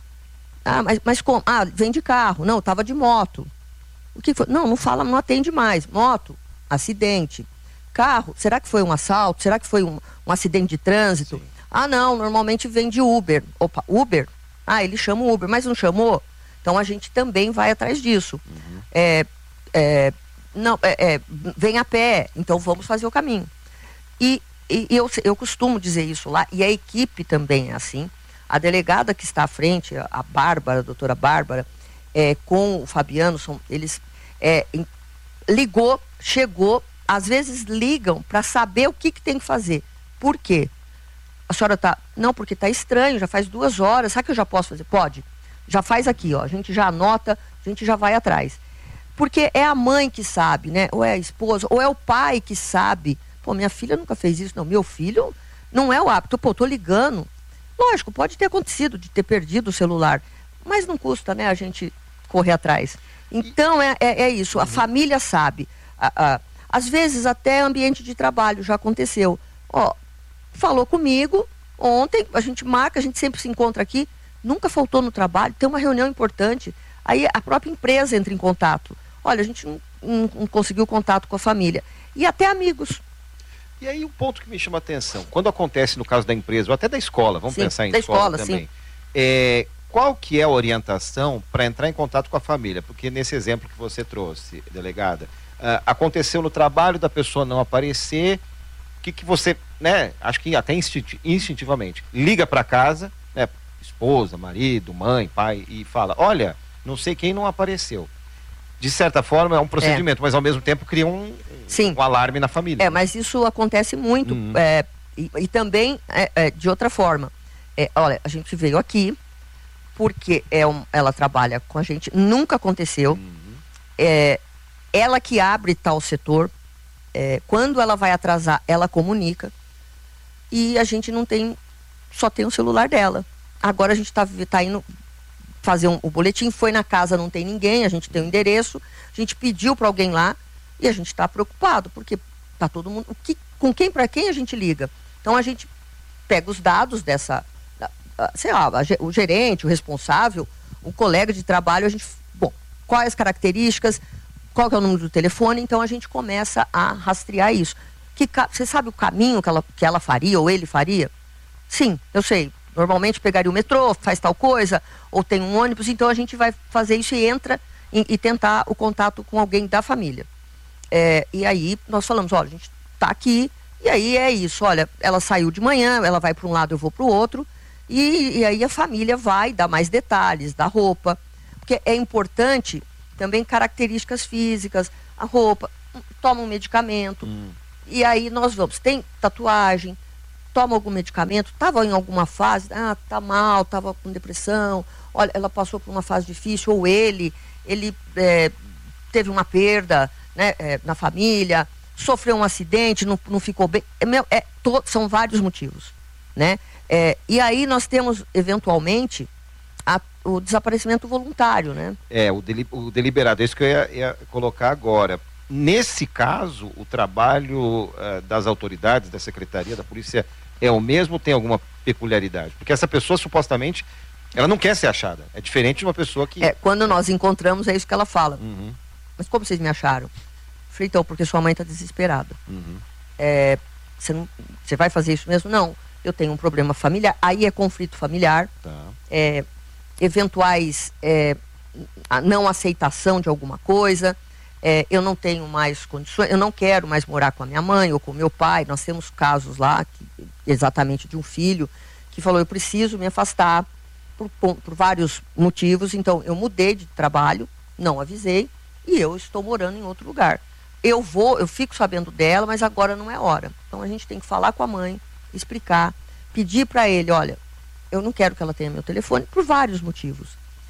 Ah, mas, mas como? Ah, vem de carro. Não, estava de moto. O que foi? Não, não fala, não atende mais. Moto, acidente. Carro, será que foi um assalto? Será que foi um, um acidente de trânsito? Sim. Ah, não, normalmente vem de Uber. Opa, Uber? Ah, ele chama o Uber, mas não chamou? Então a gente também vai atrás disso. Uhum. É, é, não, é, é, vem a pé, então vamos fazer o caminho. E, e eu, eu costumo dizer isso lá, e a equipe também é assim. A delegada que está à frente, a Bárbara, a doutora Bárbara, é, com o Fabiano, são, eles é, em, ligou, chegou, às vezes ligam para saber o que, que tem que fazer. Por quê? A senhora está... Não, porque está estranho, já faz duas horas, sabe que eu já posso fazer? Pode. Já faz aqui, ó, a gente já anota, a gente já vai atrás. Porque é a mãe que sabe, né? Ou é a esposa, ou é o pai que sabe. Pô, minha filha nunca fez isso, não. Meu filho não é o hábito. Pô, tô ligando. Lógico, pode ter acontecido de ter perdido o celular, mas não custa, né, a gente correr atrás. Então é, é, é isso, a família sabe. A, a, às vezes até ambiente de trabalho já aconteceu. Ó, falou comigo ontem, a gente marca, a gente sempre se encontra aqui, nunca faltou no trabalho, tem uma reunião importante, aí a própria empresa entra em contato. Olha, a gente não, não, não conseguiu contato com a família. E até amigos. E aí um ponto que me chama a atenção, quando acontece no caso da empresa, ou até da escola, vamos sim, pensar em da escola, escola também, sim. É, qual que é a orientação para entrar em contato com a família? Porque nesse exemplo que você trouxe, delegada, uh, aconteceu no trabalho da pessoa não aparecer, o que, que você, né, acho que até instinti instintivamente, liga para casa, né, esposa, marido, mãe, pai, e fala, olha, não sei quem não apareceu. De certa forma é um procedimento, é. mas ao mesmo tempo cria um, Sim. um alarme na família. É, mas isso acontece muito, uhum. é, e, e também é, é, de outra forma. É, olha, a gente veio aqui porque é um, ela trabalha com a gente, nunca aconteceu. Uhum. É, ela que abre tal setor, é, quando ela vai atrasar, ela comunica. E a gente não tem, só tem o celular dela. Agora a gente está tá indo fazer um, o boletim, foi na casa, não tem ninguém, a gente tem o um endereço, a gente pediu para alguém lá e a gente está preocupado, porque tá todo mundo, o que, com quem, para quem a gente liga? Então a gente pega os dados dessa, sei lá, o gerente, o responsável, o colega de trabalho, a gente, bom, quais as características, qual que é o número do telefone, então a gente começa a rastrear isso. Que, você sabe o caminho que ela, que ela faria ou ele faria? Sim, eu sei. Normalmente pegaria o metrô, faz tal coisa, ou tem um ônibus, então a gente vai fazer isso e entra e, e tentar o contato com alguém da família. É, e aí nós falamos, olha, a gente está aqui E aí é isso, olha, ela saiu de manhã, ela vai para um lado, eu vou para o outro, e, e aí a família vai dar mais detalhes da roupa, porque é importante também características físicas, a roupa, toma um medicamento, hum. e aí nós vamos, tem tatuagem, toma algum medicamento, estava em alguma fase, ah, tá mal, estava com depressão, olha, ela passou por uma fase difícil, ou ele, ele é, teve uma perda, né, é, na família, sofreu um acidente, não, não ficou bem, é, meu, é, to, são vários motivos, né? É, e aí nós temos, eventualmente, a, o desaparecimento voluntário, né? É, o, deli, o deliberado, é isso que eu ia, ia colocar agora. Nesse caso, o trabalho uh, das autoridades, da secretaria, da polícia, é o mesmo ou tem alguma peculiaridade? Porque essa pessoa, supostamente, ela não quer ser achada. É diferente de uma pessoa que... É, quando nós encontramos, é isso que ela fala. Uhum. Mas como vocês me acharam? Falei, então, porque sua mãe está desesperada. Uhum. É, você, não, você vai fazer isso mesmo? Não, eu tenho um problema familiar. Aí é conflito familiar. Tá. É, eventuais é, a não aceitação de alguma coisa. É, eu não tenho mais condições, eu não quero mais morar com a minha mãe ou com meu pai. Nós temos casos lá, que, exatamente de um filho, que falou, eu preciso me afastar por, por vários motivos. Então, eu mudei de trabalho, não avisei, e eu estou morando em outro lugar. Eu vou, eu fico sabendo dela, mas agora não é hora. Então, a gente tem que falar com a mãe, explicar, pedir para ele, olha, eu não quero que ela tenha meu telefone, por vários motivos.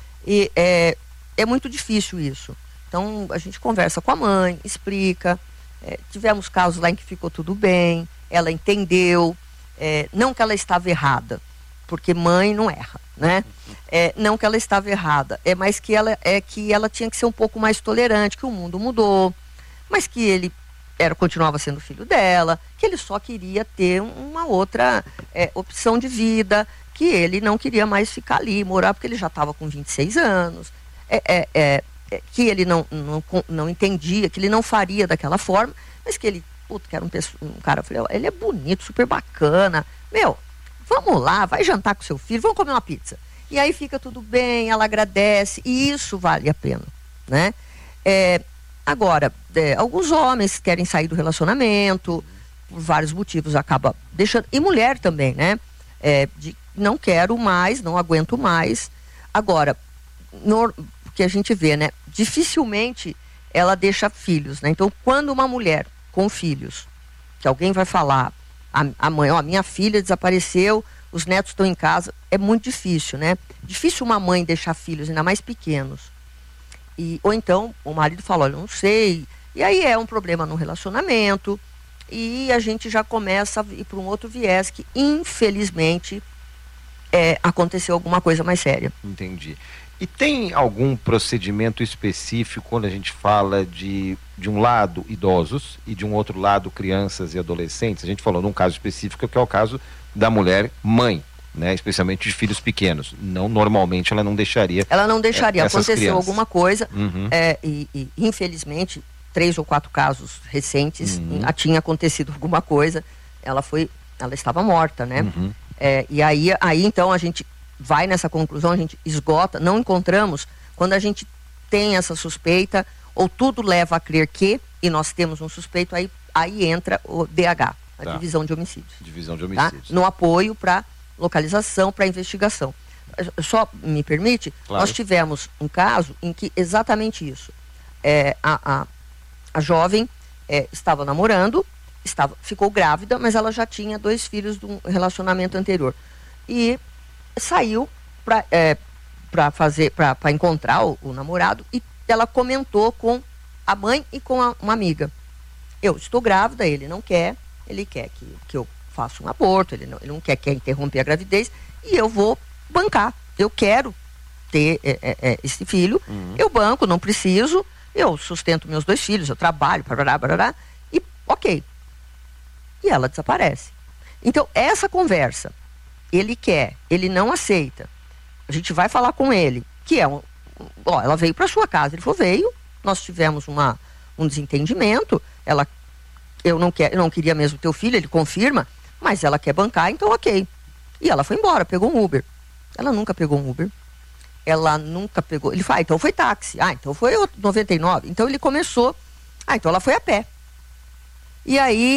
E é, é muito difícil isso. Então, a gente conversa com a mãe, explica. É, tivemos casos lá em que ficou tudo bem, ela entendeu. É, não que ela estava errada, porque mãe não erra, né? É, não que ela estava errada, é mais que ela, é que ela tinha que ser um pouco mais tolerante, que o mundo mudou, mas que ele era, continuava sendo filho dela, que ele só queria ter uma outra é, opção de vida, que ele não queria mais ficar ali, morar, porque ele já estava com vinte e seis anos. É... é, é que ele não, não, não entendia, que ele não faria daquela forma, mas que ele, puto, que era um, um cara, eu falei, ele é bonito, super bacana, meu, vamos lá, vai jantar com seu filho, vamos comer uma pizza. E aí fica tudo bem, ela agradece, e isso vale a pena, né? É, agora, é, alguns homens querem sair do relacionamento, por vários motivos, acaba deixando, e mulher também, né? É, de não quero mais, não aguento mais. Agora, no, que a gente vê, né? Dificilmente ela deixa filhos, né? Então, quando uma mulher com filhos, que alguém vai falar, a, a mãe, ó, minha filha desapareceu, os netos estão em casa, é muito difícil, né? Difícil uma mãe deixar filhos, ainda mais pequenos. E, ou então, o marido fala, olha, eu não sei. E aí é um problema no relacionamento, e a gente já começa a ir para um outro viés que, infelizmente, é, aconteceu alguma coisa mais séria. Entendi. E tem algum procedimento específico quando a gente fala de, de um lado idosos e de um outro lado crianças e adolescentes? A gente falou num caso específico que é o caso da mulher mãe, né? Especialmente de filhos pequenos. Não, normalmente ela não deixaria. Ela não deixaria. Aconteceu crianças. alguma coisa Uhum. é, e, e infelizmente três ou quatro casos recentes Uhum. a, tinha acontecido alguma coisa. Ela foi, ela estava morta, né? Uhum. É, e aí, aí então a gente vai nessa conclusão, a gente esgota, não encontramos, quando a gente tem essa suspeita, ou tudo leva a crer que, e nós temos um suspeito, aí, aí entra o D H, a Tá. Divisão de Homicídios. Divisão de Tá? homicídios. No apoio para localização, para investigação. Só me permite, Claro. nós tivemos um caso em que exatamente isso. É, a, a, a jovem é, estava namorando, estava, ficou grávida, mas ela já tinha dois filhos de um relacionamento anterior. E saiu para é, para fazer para encontrar o, o namorado, e ela comentou com a mãe e com a, uma amiga, eu estou grávida, ele não quer, ele quer que, que eu faça um aborto, ele não, ele não quer, quer interromper a gravidez, e eu vou bancar, eu quero ter é, é, é, esse filho, Uhum. eu banco, não preciso, eu sustento meus dois filhos, eu trabalho, barará, barará, e ok. E ela desaparece. Então, essa conversa, ele quer, ele não aceita, a gente vai falar com ele, que é um, ó, ela veio para sua casa, ele falou, veio, nós tivemos uma, um desentendimento, ela, eu não, quer, eu não queria mesmo teu filho, ele confirma, mas ela quer bancar, então ok. E ela foi embora, pegou um Uber. Ela nunca pegou um Uber, ela nunca pegou, ele fala, ah, então foi táxi, ah, então foi noventa e nove, então ele começou, ah, então ela foi a pé. E aí,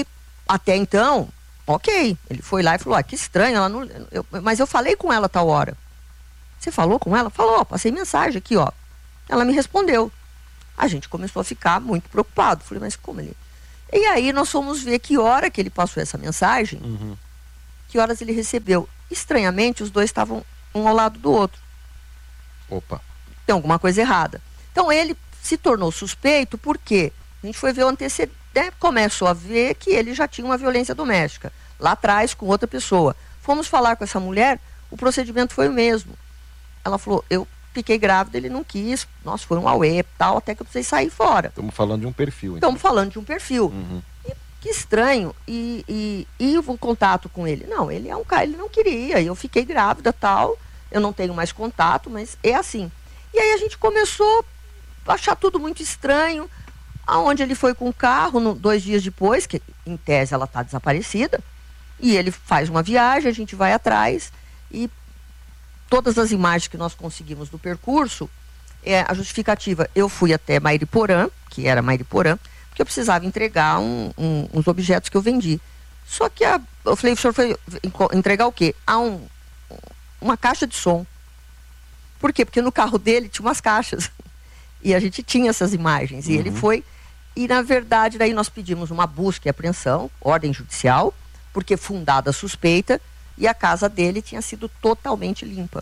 até então, ok, ele foi lá e falou, ah, que estranho, ela não, eu, mas eu falei com ela tal hora. Você falou com ela? Falou, ó, passei mensagem aqui, ó. Ela me respondeu. A gente começou a ficar muito preocupado. Falei, mas como ele... E aí nós fomos ver que hora que ele passou essa mensagem, uhum. que horas ele recebeu. Estranhamente, os dois estavam um ao lado do outro. Opa. Tem alguma coisa errada. Então ele se tornou suspeito porque a gente foi ver o antecedente, né? Começou a ver que ele já tinha uma violência doméstica, lá atrás com outra pessoa. Fomos falar com essa mulher, o procedimento foi o mesmo. Ela falou, eu fiquei grávida, ele não quis, nossa, foi um auê e tal, até que eu precisei sair fora. Estamos falando de um perfil. Estamos então. falando de um perfil. Uhum. E, que estranho. E, e, e o contato com ele? Não, ele é um cara, ele não queria, eu fiquei grávida tal, eu não tenho mais contato, mas é assim. E aí a gente começou a achar tudo muito estranho, aonde ele foi com o carro, no, dois dias depois, que em tese ela está desaparecida, e ele faz uma viagem, a gente vai atrás, e todas as imagens que nós conseguimos do percurso, é a justificativa, eu fui até Mairiporã, que era Mairiporã, porque eu precisava entregar um, um, uns objetos que eu vendi. Só que a, eu falei, o senhor foi entregar o quê? Ah, um, uma caixa de som. Por quê? Porque no carro dele tinha umas caixas. E a gente tinha essas imagens. Uhum. E ele foi, e na verdade, daí nós pedimos uma busca e apreensão, ordem judicial, porque fundada a suspeita, e a casa dele tinha sido totalmente limpa.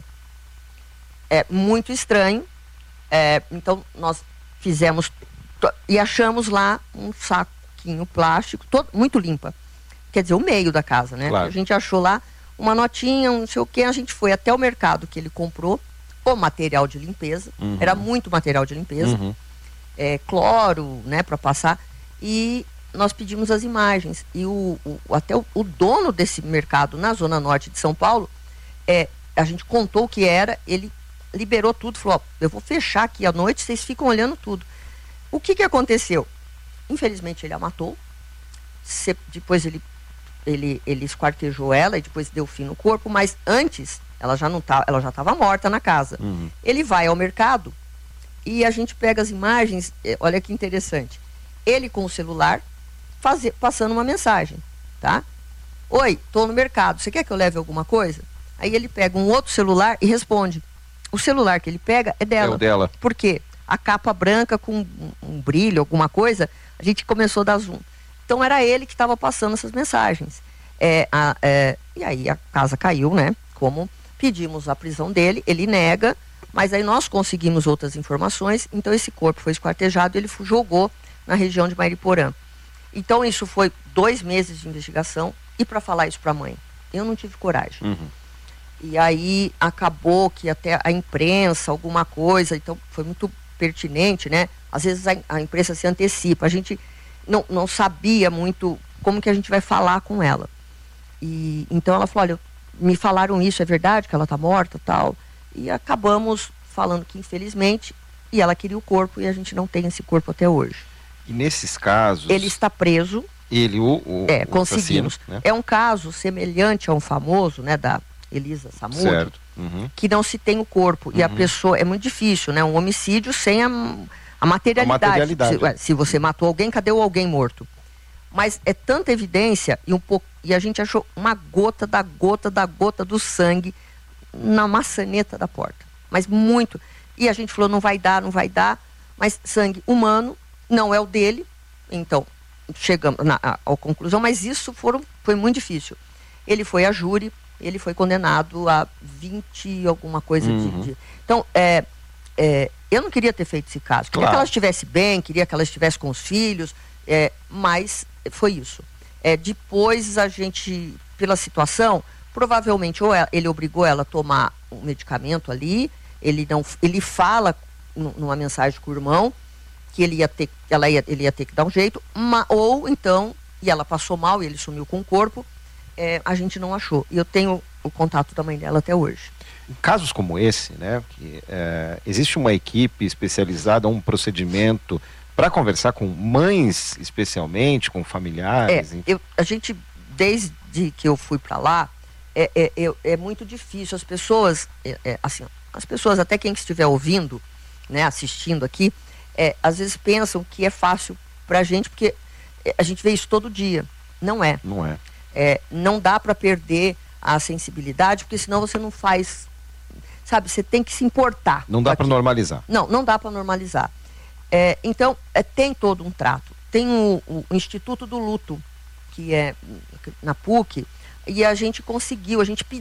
É muito estranho. É, então nós fizemos e achamos lá um saquinho plástico todo, muito limpa, quer dizer, o meio da casa, né? Claro. A gente achou lá uma notinha, um não sei o que, a gente foi até o mercado que ele comprou o material de limpeza, uhum. era muito material de limpeza, uhum. é, cloro, né, para passar, e nós pedimos as imagens, e o, o, até o, o dono desse mercado na zona norte de São Paulo, é, a gente contou o que era, ele liberou tudo, falou, ó, eu vou fechar aqui à noite, vocês ficam olhando tudo. O que que aconteceu? Infelizmente ele a matou, se, depois ele, ele, ele esquartejou ela e depois deu fim no corpo, mas antes ela já não tá, ela já estava morta na casa. Uhum. Ele vai ao mercado e a gente pega as imagens, olha que interessante, ele com o celular, Fazer, passando uma mensagem, tá? Oi, tô no mercado, você quer que eu leve alguma coisa? Aí ele pega um outro celular e responde. O celular que ele pega é dela. É o dela. Por quê? A capa branca com um, um brilho, alguma coisa, a gente começou a dar zoom. Então era ele que estava passando essas mensagens. É, a, é, e aí a casa caiu, né? Como pedimos a prisão dele, ele nega, mas aí nós conseguimos outras informações, então esse corpo foi esquartejado e ele jogou na região de Mairiporã. Então isso foi dois meses de investigação, e para falar isso para a mãe, eu não tive coragem. Uhum. E aí acabou que até a imprensa, alguma coisa, então foi muito pertinente, né? Às vezes a, a imprensa se antecipa, a gente não, não sabia muito como que a gente vai falar com ela. E então ela falou, olha, me falaram isso, é verdade que ela está morta, tal. E acabamos falando que infelizmente, e ela queria o corpo e a gente não tem esse corpo até hoje. E nesses casos... Ele está preso. Ele, o, o É, o conseguimos. assassino, né? É um caso semelhante a um famoso, né, da Elisa Samud, certo. Uhum. que não se tem o corpo. Uhum. E a pessoa, é muito difícil, né? Um homicídio sem a, a materialidade. A materialidade. Se, ué, se você matou alguém, cadê o alguém morto? Mas é tanta evidência, e, um pouco, e a gente achou uma gota da gota da gota do sangue na maçaneta da porta. Mas muito. E a gente falou, não vai dar, não vai dar. Mas sangue humano... não é o dele, então chegamos na, à, à conclusão, mas isso foram, foi muito difícil. Ele foi a júri, ele foi condenado a vinte alguma coisa uhum. de, de... Então, é, é, eu não queria ter feito esse caso. Queria claro. que ela estivesse bem, queria que ela estivesse com os filhos, é, mas foi isso. É, depois a gente, pela situação, provavelmente ou ele obrigou ela a tomar um medicamento ali, ele, não, ele fala numa mensagem com o irmão, que ele ia ter, ela ia, ele ia ter que dar um jeito, uma, ou então, e ela passou mal e ele sumiu com o corpo, é, a gente não achou. E eu tenho o contato da mãe dela até hoje. Em casos como esse, né, que, é, existe uma equipe especializada, um procedimento para conversar com mães, especialmente, com familiares? É, eu, a gente, desde que eu fui para lá, é, é, é, é muito difícil. As pessoas, é, é, assim, as pessoas, até quem estiver ouvindo, né, assistindo aqui, É, às vezes pensam que é fácil pra gente, porque a gente vê isso todo dia. Não é. Não é. É, não dá para perder a sensibilidade, porque senão você não faz, sabe, você tem que se importar. Não dá para normalizar. Não, não dá para normalizar. É, então, é, tem todo um trato. Tem o, o Instituto do Luto, que é na P U C, e a gente conseguiu, a gente